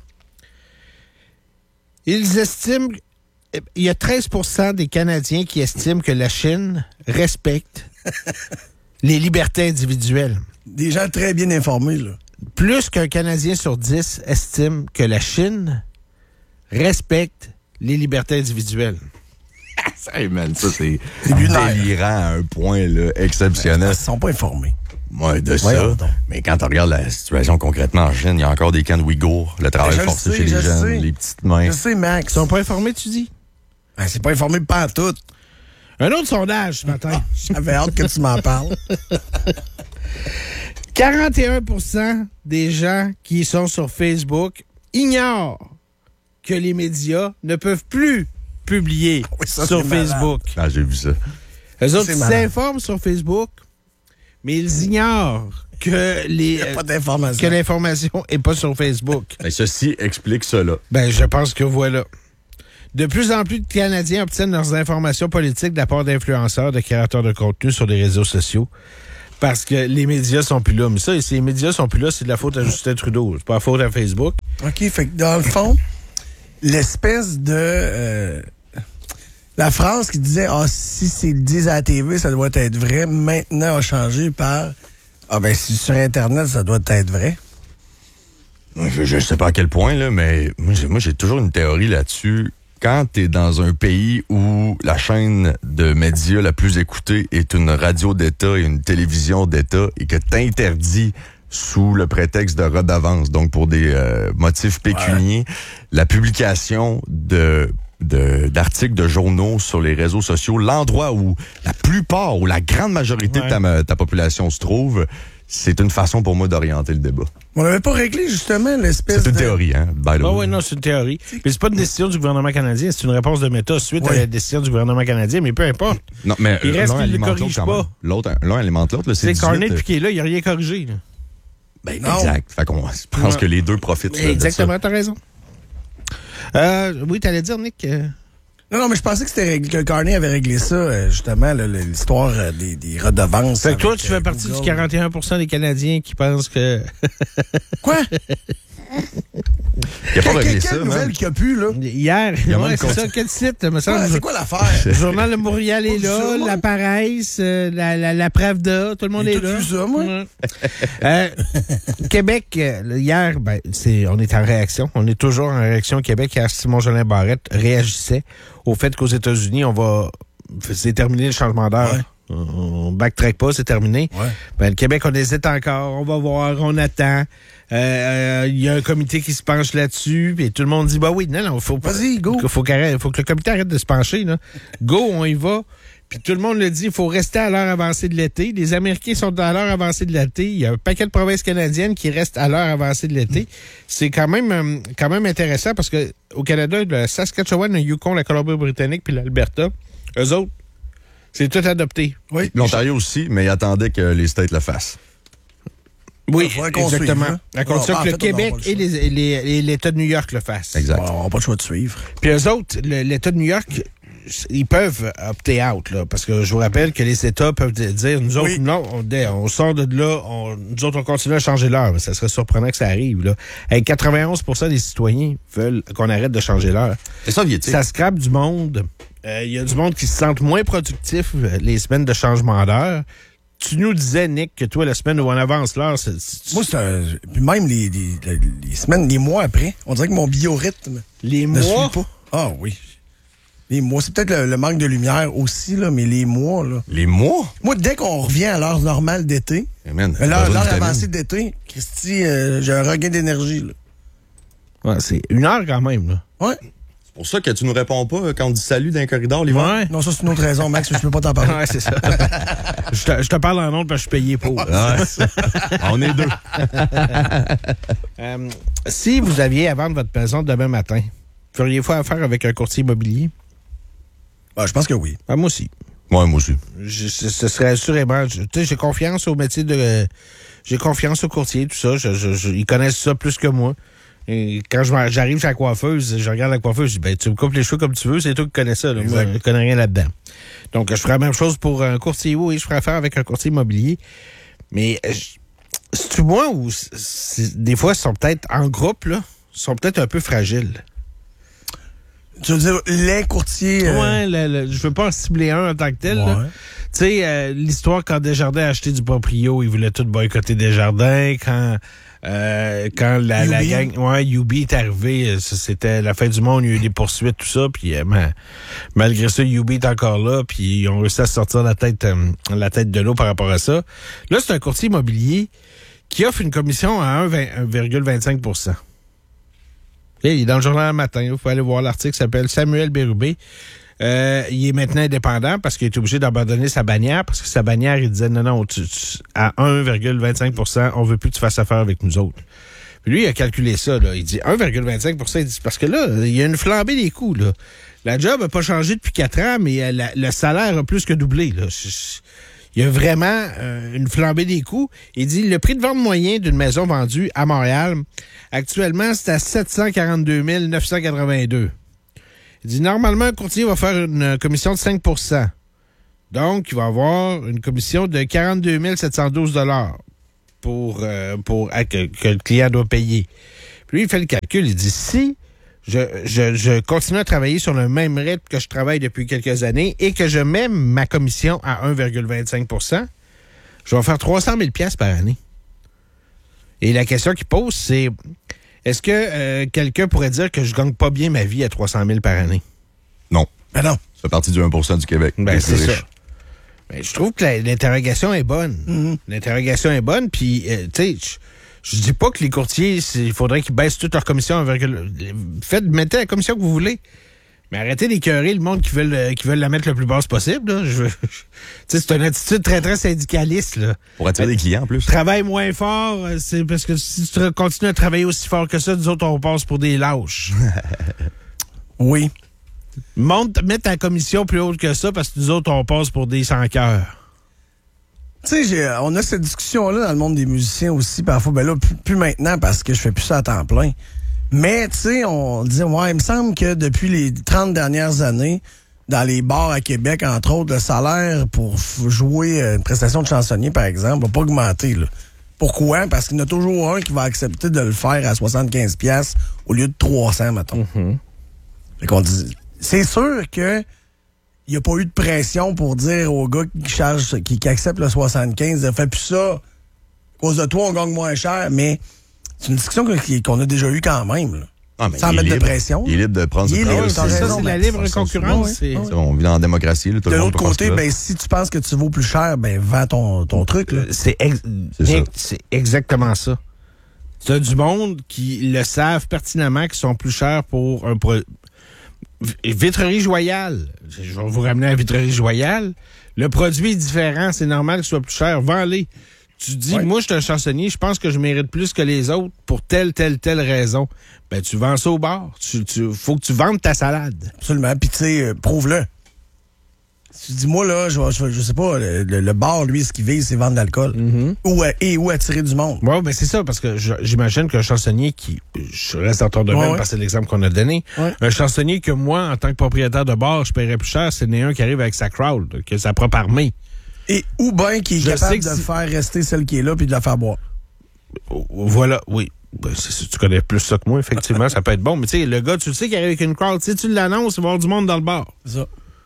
ils estiment, il y a treize pour cent des Canadiens qui estiment que la Chine respecte les libertés individuelles. Des gens très bien informés, là. Plus qu'un Canadien sur dix estime que la Chine respecte les libertés individuelles. Hey man, ça c'est C'est lunaire. délirant à un point là, exceptionnel. Ils sont pas informés. Ouais, de Voyons ça. donc. Mais quand on regarde la situation concrètement en Chine, il y a encore des camps de Ouïghours, le travail Ben, je le forcé sais, chez je les le jeunes, sais. les petites mains. Je sais, Max. Ils sont pas informés, tu dis? Ben, c'est pas informé pas en tout. Un autre sondage ce matin. J'avais hâte que tu m'en parles. quarante et un pour cent des gens qui sont sur Facebook ignorent que les médias ne peuvent plus publier Oui, ça, sur c'est malade. Facebook. Ah, j'ai vu ça. Eux autres C'est ils malade. s'informent sur Facebook, mais ils ignorent que les Il n'y a pas d'information. que l'information n'est pas sur Facebook. Ben, ceci explique cela. Ben, je pense que voilà. De plus en plus de Canadiens obtiennent leurs informations politiques de la part d'influenceurs, de créateurs de contenu sur les réseaux sociaux. Parce que les médias sont plus là. Mais ça, si les médias sont plus là, c'est de la faute à Justin Trudeau. C'est pas la faute à Facebook. OK, fait que dans le fond, l'espèce de... Euh, la phrase qui disait « Ah, si c'est le disent à la T V, ça doit être vrai », maintenant a changé par « Ah, ben, si sur Internet, ça doit être vrai ». Je ne sais pas à quel point, là, mais moi, j'ai, moi, j'ai toujours une théorie là-dessus. Quand tu es dans un pays où la chaîne de médias la plus écoutée est une radio d'État et une télévision d'État et que t'interdis sous le prétexte de redevance, donc pour des euh, motifs pécuniaires, ouais. la publication de, de d'articles de journaux sur les réseaux sociaux, l'endroit où la plupart ou la grande majorité ouais. de ta, ta population se trouve, c'est une façon pour moi d'orienter le débat. On n'avait pas réglé justement l'espèce de... C'est une théorie, hein? By the Ah way. oui, non, c'est une théorie. Mais c'est pas une décision du gouvernement canadien, c'est une réponse de Meta suite oui. à la décision du gouvernement canadien, mais peu importe. Non, mais il reste l'un qu'il ne le alimente corrige l'autre quand même. pas. L'autre, l'un alimente l'autre. Là, c'est C'est Carney dix-huit, depuis qu'il est là, il n'a rien corrigé. Là. Ben, exact. Fait qu'on je pense ouais. que les deux profitent. Là, exactement, t'as raison. Euh, oui, t'allais dire, Nick... Euh... Non, non, mais je pensais que c'était réglé, que Carney avait réglé ça, euh, justement, là, l'histoire euh, des, des redevances. Fait que toi, avec, tu fais euh, partie Google. du quarante et un pour cent des Canadiens qui pensent que... Quoi? Il a pas réglé Quelle ça, nouvelle man. qu'il y a plus, là? Hier, Il y a ouais, même c'est con- ça, quel site, me semble? Ouais, c'est quoi l'affaire? Le Journal de Montréal est Pas là, vu ça, moi. la Paresse, euh, la, la, la Pravda, tout le monde J'ai est tout là. vu ça, moi. Ouais. euh, Québec, euh, hier, ben, c'est, on est en réaction. On est toujours en réaction au Québec. Hier, Simon-Jolin Barrette réagissait au fait qu'aux États-Unis, on va... C'est terminé le changement d'heure. Ouais. On backtrack pas, c'est terminé. Ouais. Ben, le Québec, on hésite encore. On va voir, on attend. Il euh, euh, y a un comité qui se penche là-dessus, puis tout le monde dit, bah oui, non, non, faut pas. Vas-y, go. Faut, faut, faut que le comité arrête de se pencher, là. Go, on y va. Puis tout le monde le dit, il faut rester à l'heure avancée de l'été. Les Américains sont à l'heure avancée de l'été. Il y a un paquet de provinces canadiennes qui restent à l'heure avancée de l'été. C'est quand même euh, quand même intéressant parce que au Canada, le Saskatchewan, le Yukon, la Colombie-Britannique puis l'Alberta, eux autres, c'est tout adopté. Oui. L'Ontario aussi, mais il attendait que les States le fassent. Oui, Il faudrait qu'on exactement. suive, hein. À cause de ça Bon, que en le fait, on Québec aura pas le et, les, et, les, et l'État de New York le fassent. Exact. On n'a pas le choix de suivre. Puis eux autres, le- l'État de New York, ils peuvent opter out, là, parce que je vous rappelle que les États peuvent dire, nous autres, Oui. non, on, on sort de là, on, nous autres, on continue à changer l'heure. Mais ça serait surprenant que ça arrive, là. Hey, quatre-vingt-onze pour cent des citoyens veulent qu'on arrête de changer l'heure. C'est soviétique. Ça scrape du monde. Il euh, y a du monde qui se sentent moins productifs euh, les semaines de changement d'heure. Tu nous disais, Nick, que toi, la semaine où on avance l'heure, c'est... c'est- Moi, c'est un... Puis même les, les, les, les semaines, les mois après, on dirait que mon biorhythme les ne suit mois... pas. Ah oui. Les mois, c'est peut-être le, le manque de lumière aussi, là, mais les mois, là. Les mois? Moi, dès qu'on revient à l'heure normale d'été, Eh, man, euh, l'heure, besoin de l'heure vitamines. avancée d'été, Christy, euh, j'ai un regain d'énergie, là. Ouais, c'est une heure quand même, là. Ouais. C'est pour ça que tu nous réponds pas quand on dit salut dans un corridor l'hiver. Ouais. Non, ça, c'est une autre raison, Max, je peux pas t'en parler. Ouais, c'est ça. je, te, je te parle en autre parce que je suis payé pour. Ouais. On est deux. Euh, si vous aviez à vendre votre maison demain matin, feriez-vous affaire avec un courtier immobilier? Ah, je pense que oui. Ah, moi aussi. Ouais, moi aussi. Je, ce, ce serait assurément... je- Tu sais, j'ai confiance au métier de... J'ai confiance aux courtiers, tout ça. Je, je, je- ils connaissent ça plus que moi. Et quand je m'en- j'arrive chez la coiffeuse, je regarde la coiffeuse, je dis, ben, tu me coupes les cheveux comme tu veux, c'est toi qui connais ça. Là. Moi, Exact. je connais rien là-dedans. Donc, je ferais la même chose pour un courtier. Oui, je ferais affaire avec un courtier immobilier. Mais, euh, je- c'est-tu moi ou c'est- c'est- des fois, ils sont peut-être en groupe, là, ils sont peut-être un peu fragiles. Tu veux dire, les courtiers... euh, Ouais, le- le- je veux pas en cibler un en tant que tel. là. Ouais. Tu sais, euh, l'histoire quand Desjardins a acheté du proprio, ils voulaient tout boycotter Desjardins. Quand euh, quand la, la U B. gang, ouais, U B est arrivé, euh, ça, c'était la fin du monde, il y a eu des poursuites, tout ça. Puis euh, ma- malgré ça, U B est encore là, puis ils ont réussi à sortir la tête, euh, la tête de l'eau par rapport à ça. Là, c'est un courtier immobilier qui offre une commission à un virgule vingt-cinq pour cent. Et il est dans le journal le matin. Il faut aller voir l'article. Il s'appelle Samuel Bérubé. Euh, il est maintenant indépendant parce qu'il est obligé d'abandonner sa bannière parce que sa bannière, il disait non, non, tu, tu- à un virgule vingt-cinq pour cent, on veut plus que tu fasses affaire avec nous autres. Puis lui, il a calculé ça. Là. Il dit un virgule vingt-cinq pour cent. Il dit, parce que là, il y a une flambée des coûts. Là. La job n'a pas changé depuis quatre ans, mais euh, la- le salaire a plus que doublé. Là. Je- je- il y a vraiment euh, une flambée des coûts. Il dit, le prix de vente moyen d'une maison vendue à Montréal, actuellement, c'est à sept cent quarante-deux mille neuf cent quatre-vingt-deux. Il dit, normalement, un courtier va faire une commission de cinq pour cent. Donc, il va avoir une commission de quarante-deux mille sept cent douze dollars pour, euh, pour, à, que, que le client doit payer. Puis lui, il fait le calcul. Il dit, si je, je, je continue à travailler sur le même rythme que je travaille depuis quelques années et que je mets ma commission à un virgule vingt-cinq pour cent, je vais faire trois cent mille dollars par année. Et la question qu'il pose, c'est, est-ce que euh, quelqu'un pourrait dire que je gagne pas bien ma vie à trois cent mille par année? Non. Ben non. Ça fait partie du un pour cent du Québec. Ben, c'est ça. Ben, je trouve que la, l'interrogation est bonne. Mm-hmm. L'interrogation est bonne, puis, euh, tu sais, je, je dis pas que les courtiers, il faudrait qu'ils baissent toute leur commission. Faites, mettez la commission que vous voulez. Mais arrêtez d'écœurer le monde qui veulent, qui veulent la mettre le plus basse possible. Là. Je, je, c'est une attitude très, très syndicaliste. Là. Pour attirer des clients, en plus. Travaille moins fort, c'est parce que si tu continues à travailler aussi fort que ça, nous autres, on passe pour des lâches. Oui. Monte, mets ta commission plus haute que ça parce que nous autres, on passe pour des sans-cœurs. Tu sais, on a cette discussion-là dans le monde des musiciens aussi, parfois. Ben là, plus, plus maintenant parce que je fais plus ça à temps plein. Mais, tu sais, on dit, ouais, il me semble que depuis les trente dernières années, dans les bars à Québec, entre autres, le salaire pour jouer une prestation de chansonnier, par exemple, va pas augmenter, là. Pourquoi? Parce qu'il y en a toujours un qui va accepter de le faire à soixante-quinze dollars au lieu de trois cents, mettons. Mm-hmm. Fait qu'on dit, c'est sûr que il n'y a pas eu de pression pour dire aux gars qui chargent, qui, qui acceptent le soixante-quinze, de « Fais plus ça, à cause de toi, on gagne moins cher », mais c'est une discussion qu'on a déjà eue quand même, là. Ah, mais sans mettre libre. de pression. Il est libre de prendre ses propres décisions. C'est ça, raison, c'est la ben, libre ça, concurrence. ça, c'est... ouais. On vit dans la démocratie. Là, tout de le monde l'autre peut côté, faire ben, si tu penses que tu vaux plus cher, ben vends ton, ton truc. Là. C'est, ex- c'est, ça. c'est exactement ça. Tu as du monde qui le savent pertinemment qu'ils sont plus chers pour un produit. Vitrerie Joyale. Je vais vous ramener à Vitrerie Joyale. Le produit est différent. C'est normal qu'il soit plus cher. Vends-les. Tu dis, ouais. Moi, je suis un chansonnier, je pense que je mérite plus que les autres pour telle, telle, telle raison. Ben, tu vends ça au bar. Tu, tu, faut que tu vendes ta salade. Absolument. Puis, tu sais, euh, prouve-le. Tu dis, moi, là, je, je, je sais pas, le, le bar, lui, ce qu'il vise, c'est vendre de l'alcool. Mm-hmm. Ou, euh, et ou attirer du monde. Oui, ben c'est ça, parce que je, j'imagine qu'un chansonnier qui, je reste dans ton domaine ouais, ouais. parce que c'est l'exemple qu'on a donné, ouais. un chansonnier que moi, en tant que propriétaire de bar, je paierais plus cher, c'est né un qui arrive avec sa crowd, qui a sa propre armée. Et ou bien qui est je capable de si... faire rester celle qui est là puis de la faire boire. Voilà, oui. Ben, c'est, tu connais plus ça que moi, effectivement, ça peut être bon. Mais tu sais, le gars, tu le sais qu'il arrive avec une crowd, tu sais, tu l'annonces, il va y avoir du monde dans le bar. C'est ça.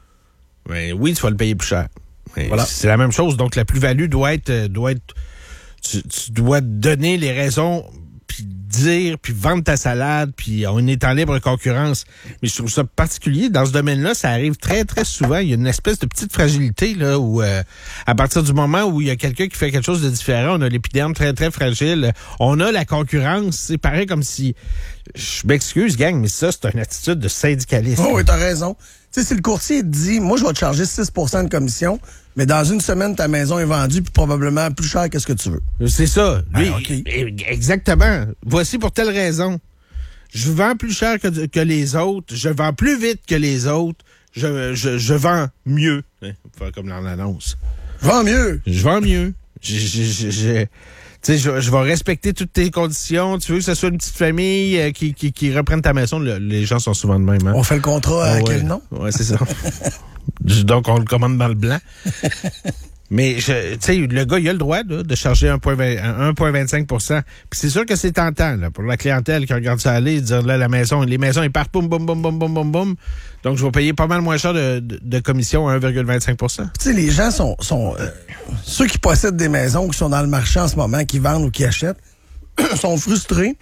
Ben oui, tu vas le payer plus cher. Voilà. C'est la même chose. Donc, la plus-value doit être... doit être tu, tu dois donner les raisons, puis dire, puis vendre ta salade, puis on est en libre concurrence. Mais je trouve ça particulier. Dans ce domaine-là, ça arrive très, très souvent. Il y a une espèce de petite fragilité, là, où euh, à partir du moment où il y a quelqu'un qui fait quelque chose de différent, on a l'épiderme très, très fragile. On a la concurrence. C'est pareil comme si... Je m'excuse, gang, mais ça, c'est une attitude de syndicaliste. Oh oui, t'as raison. Tu sais, si le courtier te dit, moi, je vais te charger six pour cent de commission, mais dans une semaine, ta maison est vendue, puis probablement plus cher que ce que tu veux. C'est ça. Lui, ah, okay. Exactement. Voici pour telle raison. Je vends plus cher que, que les autres, je vends plus vite que les autres, je, je, je vends mieux. Hein, faire comme dans l'annonce. Je vends mieux. Je vends mieux. Je, je, je, je, tu sais, je, je vais respecter toutes tes conditions. Tu veux que ce soit une petite famille euh, qui, qui, qui reprenne ta maison. Le, les gens sont souvent de même. Hein? On fait le contrat à ah, ouais. quel nom? Oui, c'est ça. Donc, on le commande dans le blanc. Mais, tu sais, le gars, il a le droit là, de charger un virgule vingt-cinq pour cent. Puis c'est sûr que c'est tentant là, pour la clientèle qui regarde ça aller, dire là, la maison, les maisons, ils partent boum, boum, boum, boum, boum, boum, boum. Donc, je vais payer pas mal moins cher de, de, de commission à un virgule vingt-cinq pour cent. Tu sais, les gens sont... sont euh, ceux qui possèdent des maisons, qui sont dans le marché en ce moment, qui vendent ou qui achètent, sont frustrés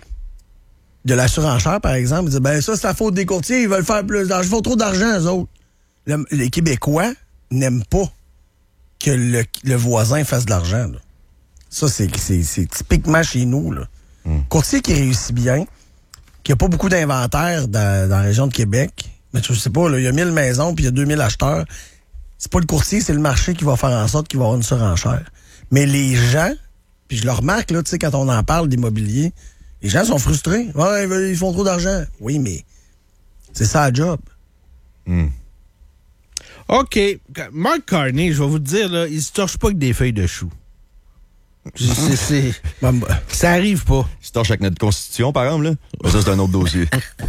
de la surenchère, par exemple. Ils disent, ben ça, c'est la faute des courtiers, ils veulent faire plus d'argent. Ils font trop d'argent, eux autres. Le, les Québécois n'aiment pas que le, le voisin fasse de l'argent. Là. Ça, c'est, c'est, c'est typiquement chez nous. Là. Mm. Courtier qui réussit bien, qui n'a pas beaucoup d'inventaire dans, dans la région de Québec, mais je sais pas, là, il y a mille maisons puis il y a deux mille acheteurs. C'est pas le courtier, c'est le marché qui va faire en sorte qu'il va y avoir une surenchère. Mais les gens, puis je le remarque, là, tu sais, quand on en parle d'immobilier, les gens sont frustrés. Ouais, ils font trop d'argent. Oui, mais c'est ça la job. Mm. OK. Mark Carney, je vais vous dire, là, il se torche pas avec des feuilles de chou. C'est, c'est, ça arrive pas. Il se torche avec notre constitution, par exemple, là. Ça, c'est un autre dossier.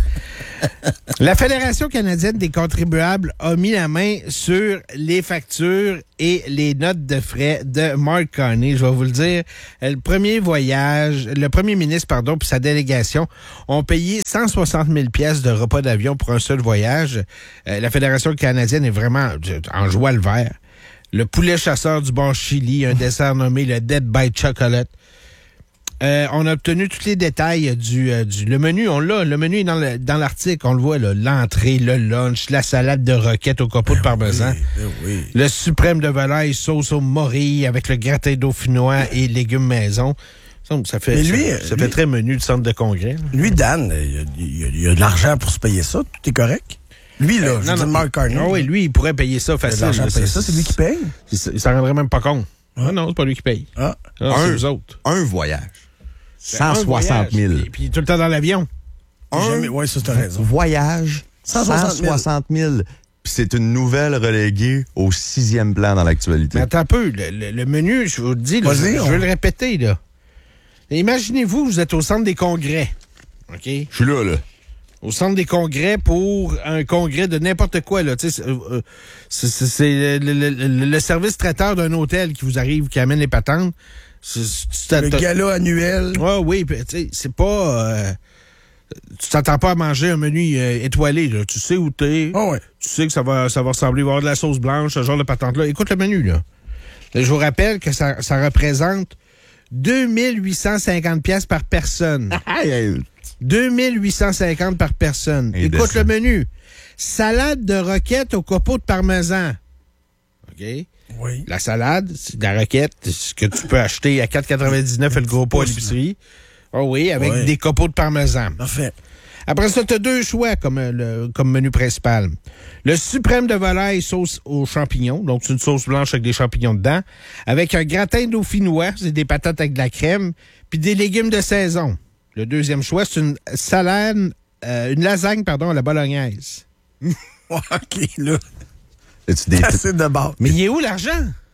La Fédération canadienne des contribuables a mis la main sur les factures et les notes de frais de Mark Carney. Je vais vous le dire. Le premier voyage, le premier ministre, pardon, puis sa délégation ont payé cent soixante mille pièces de repas d'avion pour un seul voyage. Euh, la Fédération canadienne est vraiment en joie le vert. Le poulet chasseur du bon Chili, un dessert nommé le Dead by Chocolate. Euh, on a obtenu tous les détails du, euh, du... Le menu, on l'a. Le menu est dans, le, dans l'article. On le voit, là. L'entrée, le lunch, la salade de roquette au copeau ben de parmesan. Oui, ben oui. Le suprême de volaille, sauce au morille avec le gratin dauphinois et légumes maison. Ça fait, Mais lui, ça, ça lui, fait très menu du centre de congrès. Là. Lui, Dan, il y a, il y a, il y a de l'argent pour se payer ça. Tout est correct. Lui, là, Euh, je non, dis non, Mark Carney. Ah oui, lui, il pourrait payer ça Il y a de facile. l'argent là. pour payer ça, c'est lui qui paye. Il, il s'en rendrait même pas compte. Ah non, c'est pas lui qui paye. Ah. Ah, c'est eux autres. Un voyage. Ben, cent soixante mille. Puis, puis tout le temps dans l'avion. Jamais... Oui, ça, t'as raison. Voyage. cent cent soixante mille. soixante mille. Puis c'est une nouvelle reléguée au sixième plan dans l'actualité. Mais attends un peu. Le, le, le menu, je vous le dis, là, je, Vas-y, je on- veux le répéter. Là. Imaginez-vous, vous êtes au centre des congrès. OK? Je suis là, là. Au centre des congrès pour un congrès de n'importe quoi. Là. Tu sais, C'est, euh, c'est, c'est, c'est le, le, le, le service traiteur d'un hôtel qui vous arrive, qui amène les patentes. C'est, c'est, Le t'as- gala annuel. Ouais, oui, puis, tu sais, c'est pas... euh, tu t'attends pas à manger un menu euh, étoilé. Là. Tu sais où t'es. Ah ouais. Tu sais que ça va, ça va ressembler, il va y avoir de la sauce blanche, ce genre de patente-là. Écoute le menu, là. Là, je vous rappelle que ça, ça représente deux mille huit cent cinquante pièces par personne. deux mille huit cent cinquante par personne. Indécent. Écoute le menu. Salade de roquette au copeau de parmesan. OK? Oui. La salade, c'est de la roquette, ce que tu peux acheter à quatre quatre-vingt-dix-neuf et le gros pot à l'épicerie. Oh oui, avec Ouais. des copeaux de parmesan. Parfait. Après ça, tu as deux choix comme, euh, le, comme menu principal. Le suprême de volaille sauce aux champignons. Donc, c'est une sauce blanche avec des champignons dedans. Avec un gratin dauphinois, c'est des patates avec de la crème. Puis des légumes de saison. Le deuxième choix, c'est une salade, euh, une lasagne, pardon, à la bolognaise. OK, là. As-tu des... Assez de base. Mais il est où l'argent?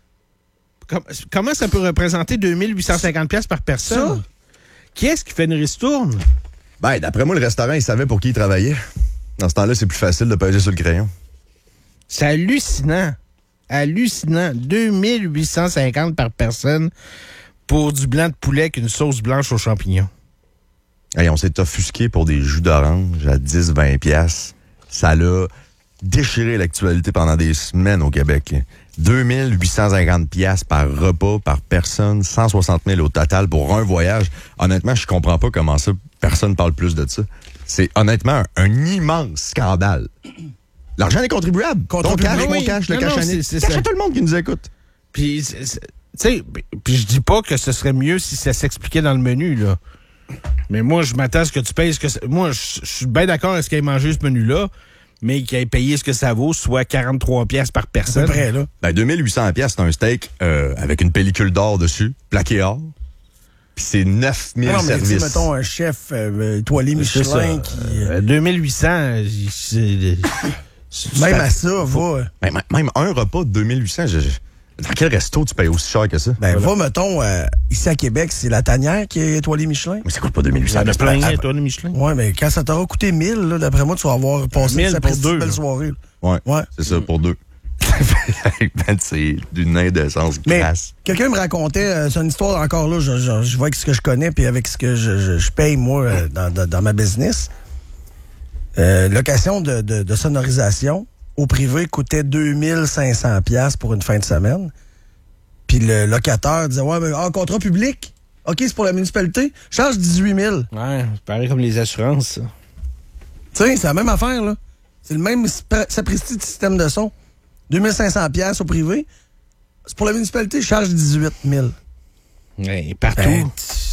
Com- comment ça peut représenter deux mille huit cent cinquante pièces par personne? Ça? Qui est-ce qui fait une ristourne? Ben, d'après moi, le restaurant, il savait pour qui il travaillait. Dans ce temps-là, c'est plus facile de peser sur le crayon. C'est hallucinant. Hallucinant. deux mille huit cent cinquante par personne pour du blanc de poulet avec une sauce blanche aux champignons. Hey, on s'est offusqué pour des jus d'orange à dix vingt piastres. Ça l'a déchiré l'actualité pendant des semaines au Québec. deux mille huit cent cinquante piastres par repas, par personne, cent soixante mille au total pour un voyage. Honnêtement, je comprends pas comment ça, personne parle plus de ça. C'est honnêtement un, un immense scandale. L'argent des contribuables. Ton Contribuables, cash, mon oui. cash, le Non, cash non, à c'est- Nick. c'est Cash ça. à tout le monde qui nous écoute. Puis, c'est- c'est- tu sais, puis je dis pas que ce serait mieux si ça s'expliquait dans le menu, là. Mais moi, je m'attends à ce que tu payes ce que... ça- Moi, je je suis bien d'accord à ce qu'il ait mangé ce menu-là, mais qu'il ait payé ce que ça vaut, soit quarante-trois pièces par À peu personne. près, là. Ben, deux mille huit cents piastres, c'est un steak euh, avec une pellicule d'or dessus, plaqué or. Puis c'est neuf mille Non, mais tu sais, services. mettons un chef euh, étoilé C'est ça. Michelin qui... euh, Euh, deux mille huit cents, il- c'est... c'est- Même c'est- à ça, va. Ben, m- même un repas de deux mille huit cents, je- je- dans quel resto tu payes aussi cher que ça? Ben, va, mettons, euh, ici à Québec, c'est la tanière qui est étoilée Michelin. Mais ça coûte pas deux mille huit Ça cents. en a plein, Ah, toi, le Michelin. Ouais, mais quand ça t'aura coûté mille, là, d'après moi, tu vas avoir passé mille une pour sapristi deux, belle là. soirée. là. Ouais, Ouais. c'est ça, pour deux. Ben, c'est d'une indécence Mais grasse. quelqu'un me racontait, euh, c'est une histoire encore là, je, je, je vois avec ce que je connais puis avec ce que je, je, je paye, moi, euh, dans, dans, dans ma business. Euh, location de, de, de sonorisation au privé coûtait deux mille cinq cents piastres pour une fin de semaine. Puis le locataire disait, ouais, mais en contrat public, OK, c'est pour la municipalité, je charge dix-huit mille. Ouais, c'est pareil comme les assurances, ça. Tu sais, c'est la même affaire, là. C'est le même spra- sapristi de système de son. deux mille cinq cents piastres au privé. C'est pour la municipalité, je charge dix-huit mille. Ouais, partout. Ben,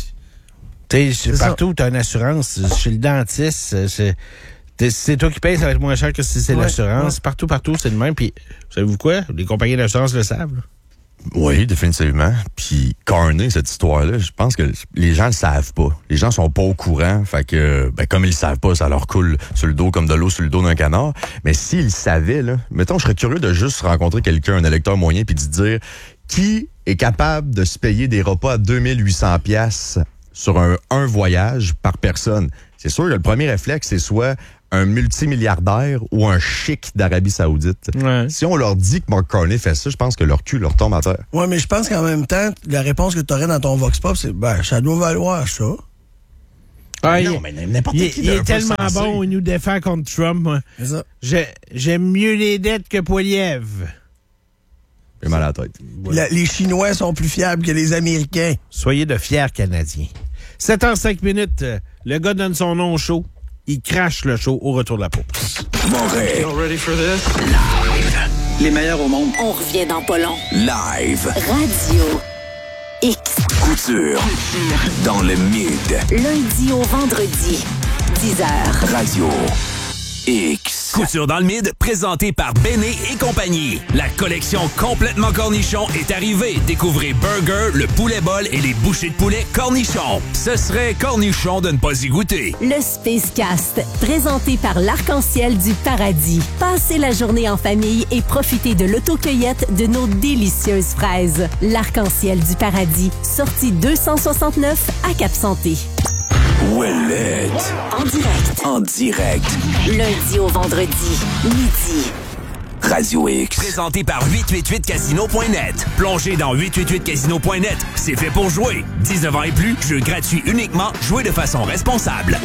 Tu sais, c'est partout, tu as une assurance. Chez le dentiste, c'est, t'es- c'est toi qui payes, ça va être moins cher que si c'est Ouais, l'assurance. ouais. Partout, partout, c'est le même. Puis, savez-vous quoi? Les compagnies d'assurance le savent. là. Oui, définitivement. Puis Carney, cette histoire-là, je pense que les gens le savent pas. Les gens sont pas au courant. Fait que, ben, comme ils le savent pas, ça leur coule sur le dos comme de l'eau sur le dos d'un canard. Mais s'ils le savaient, là, mettons, je serais curieux de juste rencontrer quelqu'un, un électeur moyen, puis de dire qui est capable de se payer des repas à deux mille huit cents piastres sur un, un voyage par personne. C'est sûr que le premier réflexe, c'est soit un multimilliardaire ou un chic d'Arabie Saoudite. Ouais. Si on leur dit que Mark Carney fait ça, je pense que leur cul leur tombe à terre. Ouais, mais je pense qu'en même temps, la réponse que tu aurais dans ton Vox Pop, c'est ben, ça doit valoir ça. Ah, non, il, mais n'importe il, qui il est d'un peu tellement sensé. bon, il nous défend contre Trump. Moi. C'est ça. J'ai- J'aime mieux les dettes que Poiliev. J'ai mal à la tête. La- les Chinois sont plus fiables que les Américains. Soyez de fiers Canadiens. sept heures cinq minutes, euh, le gars donne son nom au show. Il crache le show au retour de la pause. Montréal. Les meilleurs au monde. On revient dans pas long. Live. Radio X. Couture. Dans le mid. Lundi au vendredi. dix heures. Radio X. Couture dans le mid, présenté par Béné et compagnie. La collection complètement cornichon est arrivée. Découvrez Burger, le poulet bol et les bouchées de poulet cornichon. Ce serait cornichon de ne pas y goûter. Le Spacecast, présenté par l'Arc-en-Ciel du Paradis. Passez la journée en famille et profitez de l'autocueillette de nos délicieuses fraises. L'Arc-en-Ciel du Paradis, sortie deux cent soixante-neuf à Cap-Santé. Ouellette. En direct. En direct. Lundi au vendredi, midi. Radio X. Présenté par huit cent quatre-vingt-huit casino point net. Plongez dans huit cent quatre-vingt-huit casino point net. C'est fait pour jouer. dix-neuf ans et plus, jeu gratuit uniquement. Jouez de façon responsable.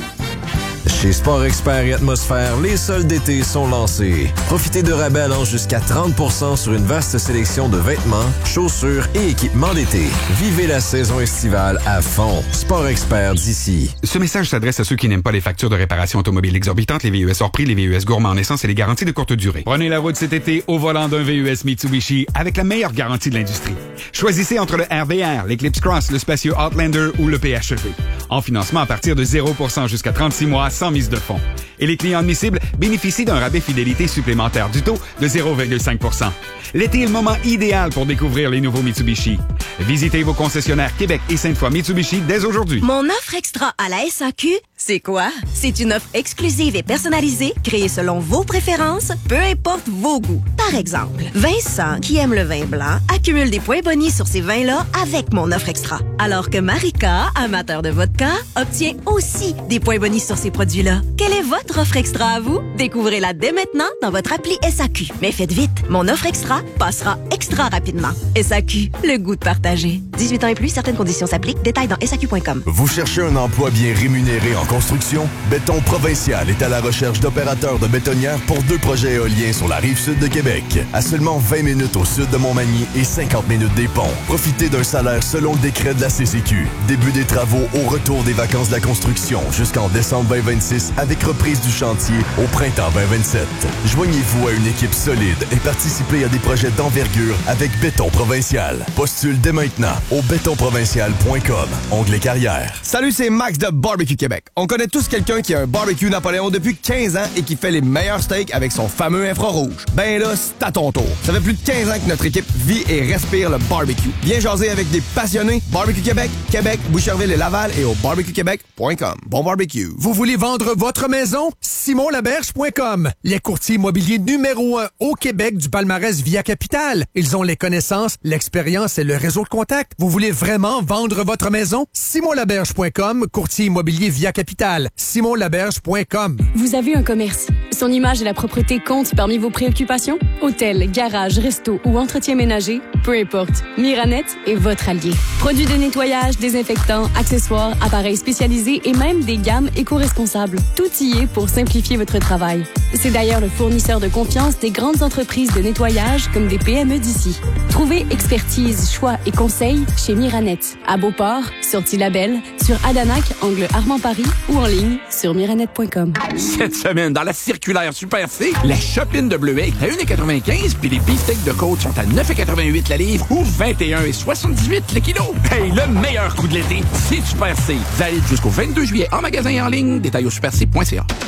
Chez Sport Expert et Atmosphère, les soldes d'été sont lancés. Profitez de rabais allant jusqu'à trente pour cent sur une vaste sélection de vêtements, chaussures et équipements d'été. Vivez la saison estivale à fond. Sport Expert d'ici. Ce message s'adresse à ceux qui n'aiment pas les factures de réparation automobile exorbitantes, les V U S hors prix, les V U S gourmands en essence et les garanties de courte durée. Prenez la route cet été au volant d'un V U S Mitsubishi avec la meilleure garantie de l'industrie. Choisissez entre le R V R, l'Eclipse Cross, le spacieux Outlander ou le P H E V. En financement à partir de zéro pour cent jusqu'à trente-six mois sans mise de fonds. Et les clients admissibles bénéficient d'un rabais fidélité supplémentaire du taux de zéro virgule cinq pour cent. L'été est le moment idéal pour découvrir les nouveaux Mitsubishi. Visitez vos concessionnaires Québec et Sainte-Foy Mitsubishi dès aujourd'hui. Mon offre extra à la S A Q, c'est quoi? C'est une offre exclusive et personnalisée, créée selon vos préférences, peu importe vos goûts. Par exemple, Vincent, qui aime le vin blanc, accumule des points bonis sur ces vins-là avec mon offre extra. Alors que Marika, amateur de vodka, obtient aussi des points bonis sur ces produits-là. Quelle est votre offre extra à vous? Découvrez-la dès maintenant dans votre appli S A Q. Mais faites vite, mon offre extra passera extra rapidement. S A Q, le goût de partager. dix-huit ans et plus, certaines conditions s'appliquent. Détails dans S A Q point com. Vous cherchez un emploi bien rémunéré en construction? Béton Provincial est à la recherche d'opérateurs de bétonnières pour deux projets éoliens sur la rive sud de Québec. À seulement vingt minutes au sud de Montmagny et cinquante minutes des ponts. Profitez d'un salaire selon le décret de la C C Q. Début des travaux au retour des vacances de la construction jusqu'en décembre vingt vingt-six avec reprise du chantier au printemps vingt vingt-sept. Joignez-vous à une équipe solide et participez à des projets d'envergure avec Béton Provincial. Postule dès maintenant au béton provincial point com. Onglet carrière. Salut, c'est Max de Barbecue Québec. On connaît tous quelqu'un qui a un barbecue Napoléon depuis quinze ans et qui fait les meilleurs steaks avec son fameux infrarouge. Ben là, c'est à ton tour. Ça fait plus de quinze ans que notre équipe vit et respire le barbecue. Viens jaser avec des passionnés. Barbecue Québec, Québec, Boucherville et Laval et au barbecue québec point com. Bon barbecue. Vous voulez vendre votre maison? simon laberge point com. Les courtiers immobiliers numéro un au Québec du palmarès Via Capital. Ils ont les connaissances, l'expérience et le réseau de contacts. Vous voulez vraiment vendre votre maison? simon laberge point com, courtier immobilier Via Capital. simon laberge point com. Vous avez un commerce. Son image et la propreté comptent parmi vos préoccupations? Hôtel, garage, resto ou entretien ménager? Peu importe. Miranet est votre allié. Produits de nettoyage, désinfectants, accessoires, appareils spécialisés et même des gammes éco-responsables. Tout y est pour simplifier votre travail. C'est d'ailleurs le fournisseur de confiance des grandes entreprises de nettoyage comme des P M E d'ici. Trouvez expertise, choix et conseils chez Miranet. À Beauport, sur Tillabel, sur Adanac, angle Armand-Paris ou en ligne sur miranet point com. Cette semaine, dans la circulaire Super C, la chopine de bleuet à un virgule quatre-vingt-quinze puis les beefsteaks de côte sont à neuf virgule quatre-vingt-huit la livre ou vingt et un virgule soixante-dix-huit le kilo. Hey, le meilleur coup de l'été, c'est Super C. Valide jusqu'au vingt-deux juillet en magasin et en ligne. Détail au super c point c a.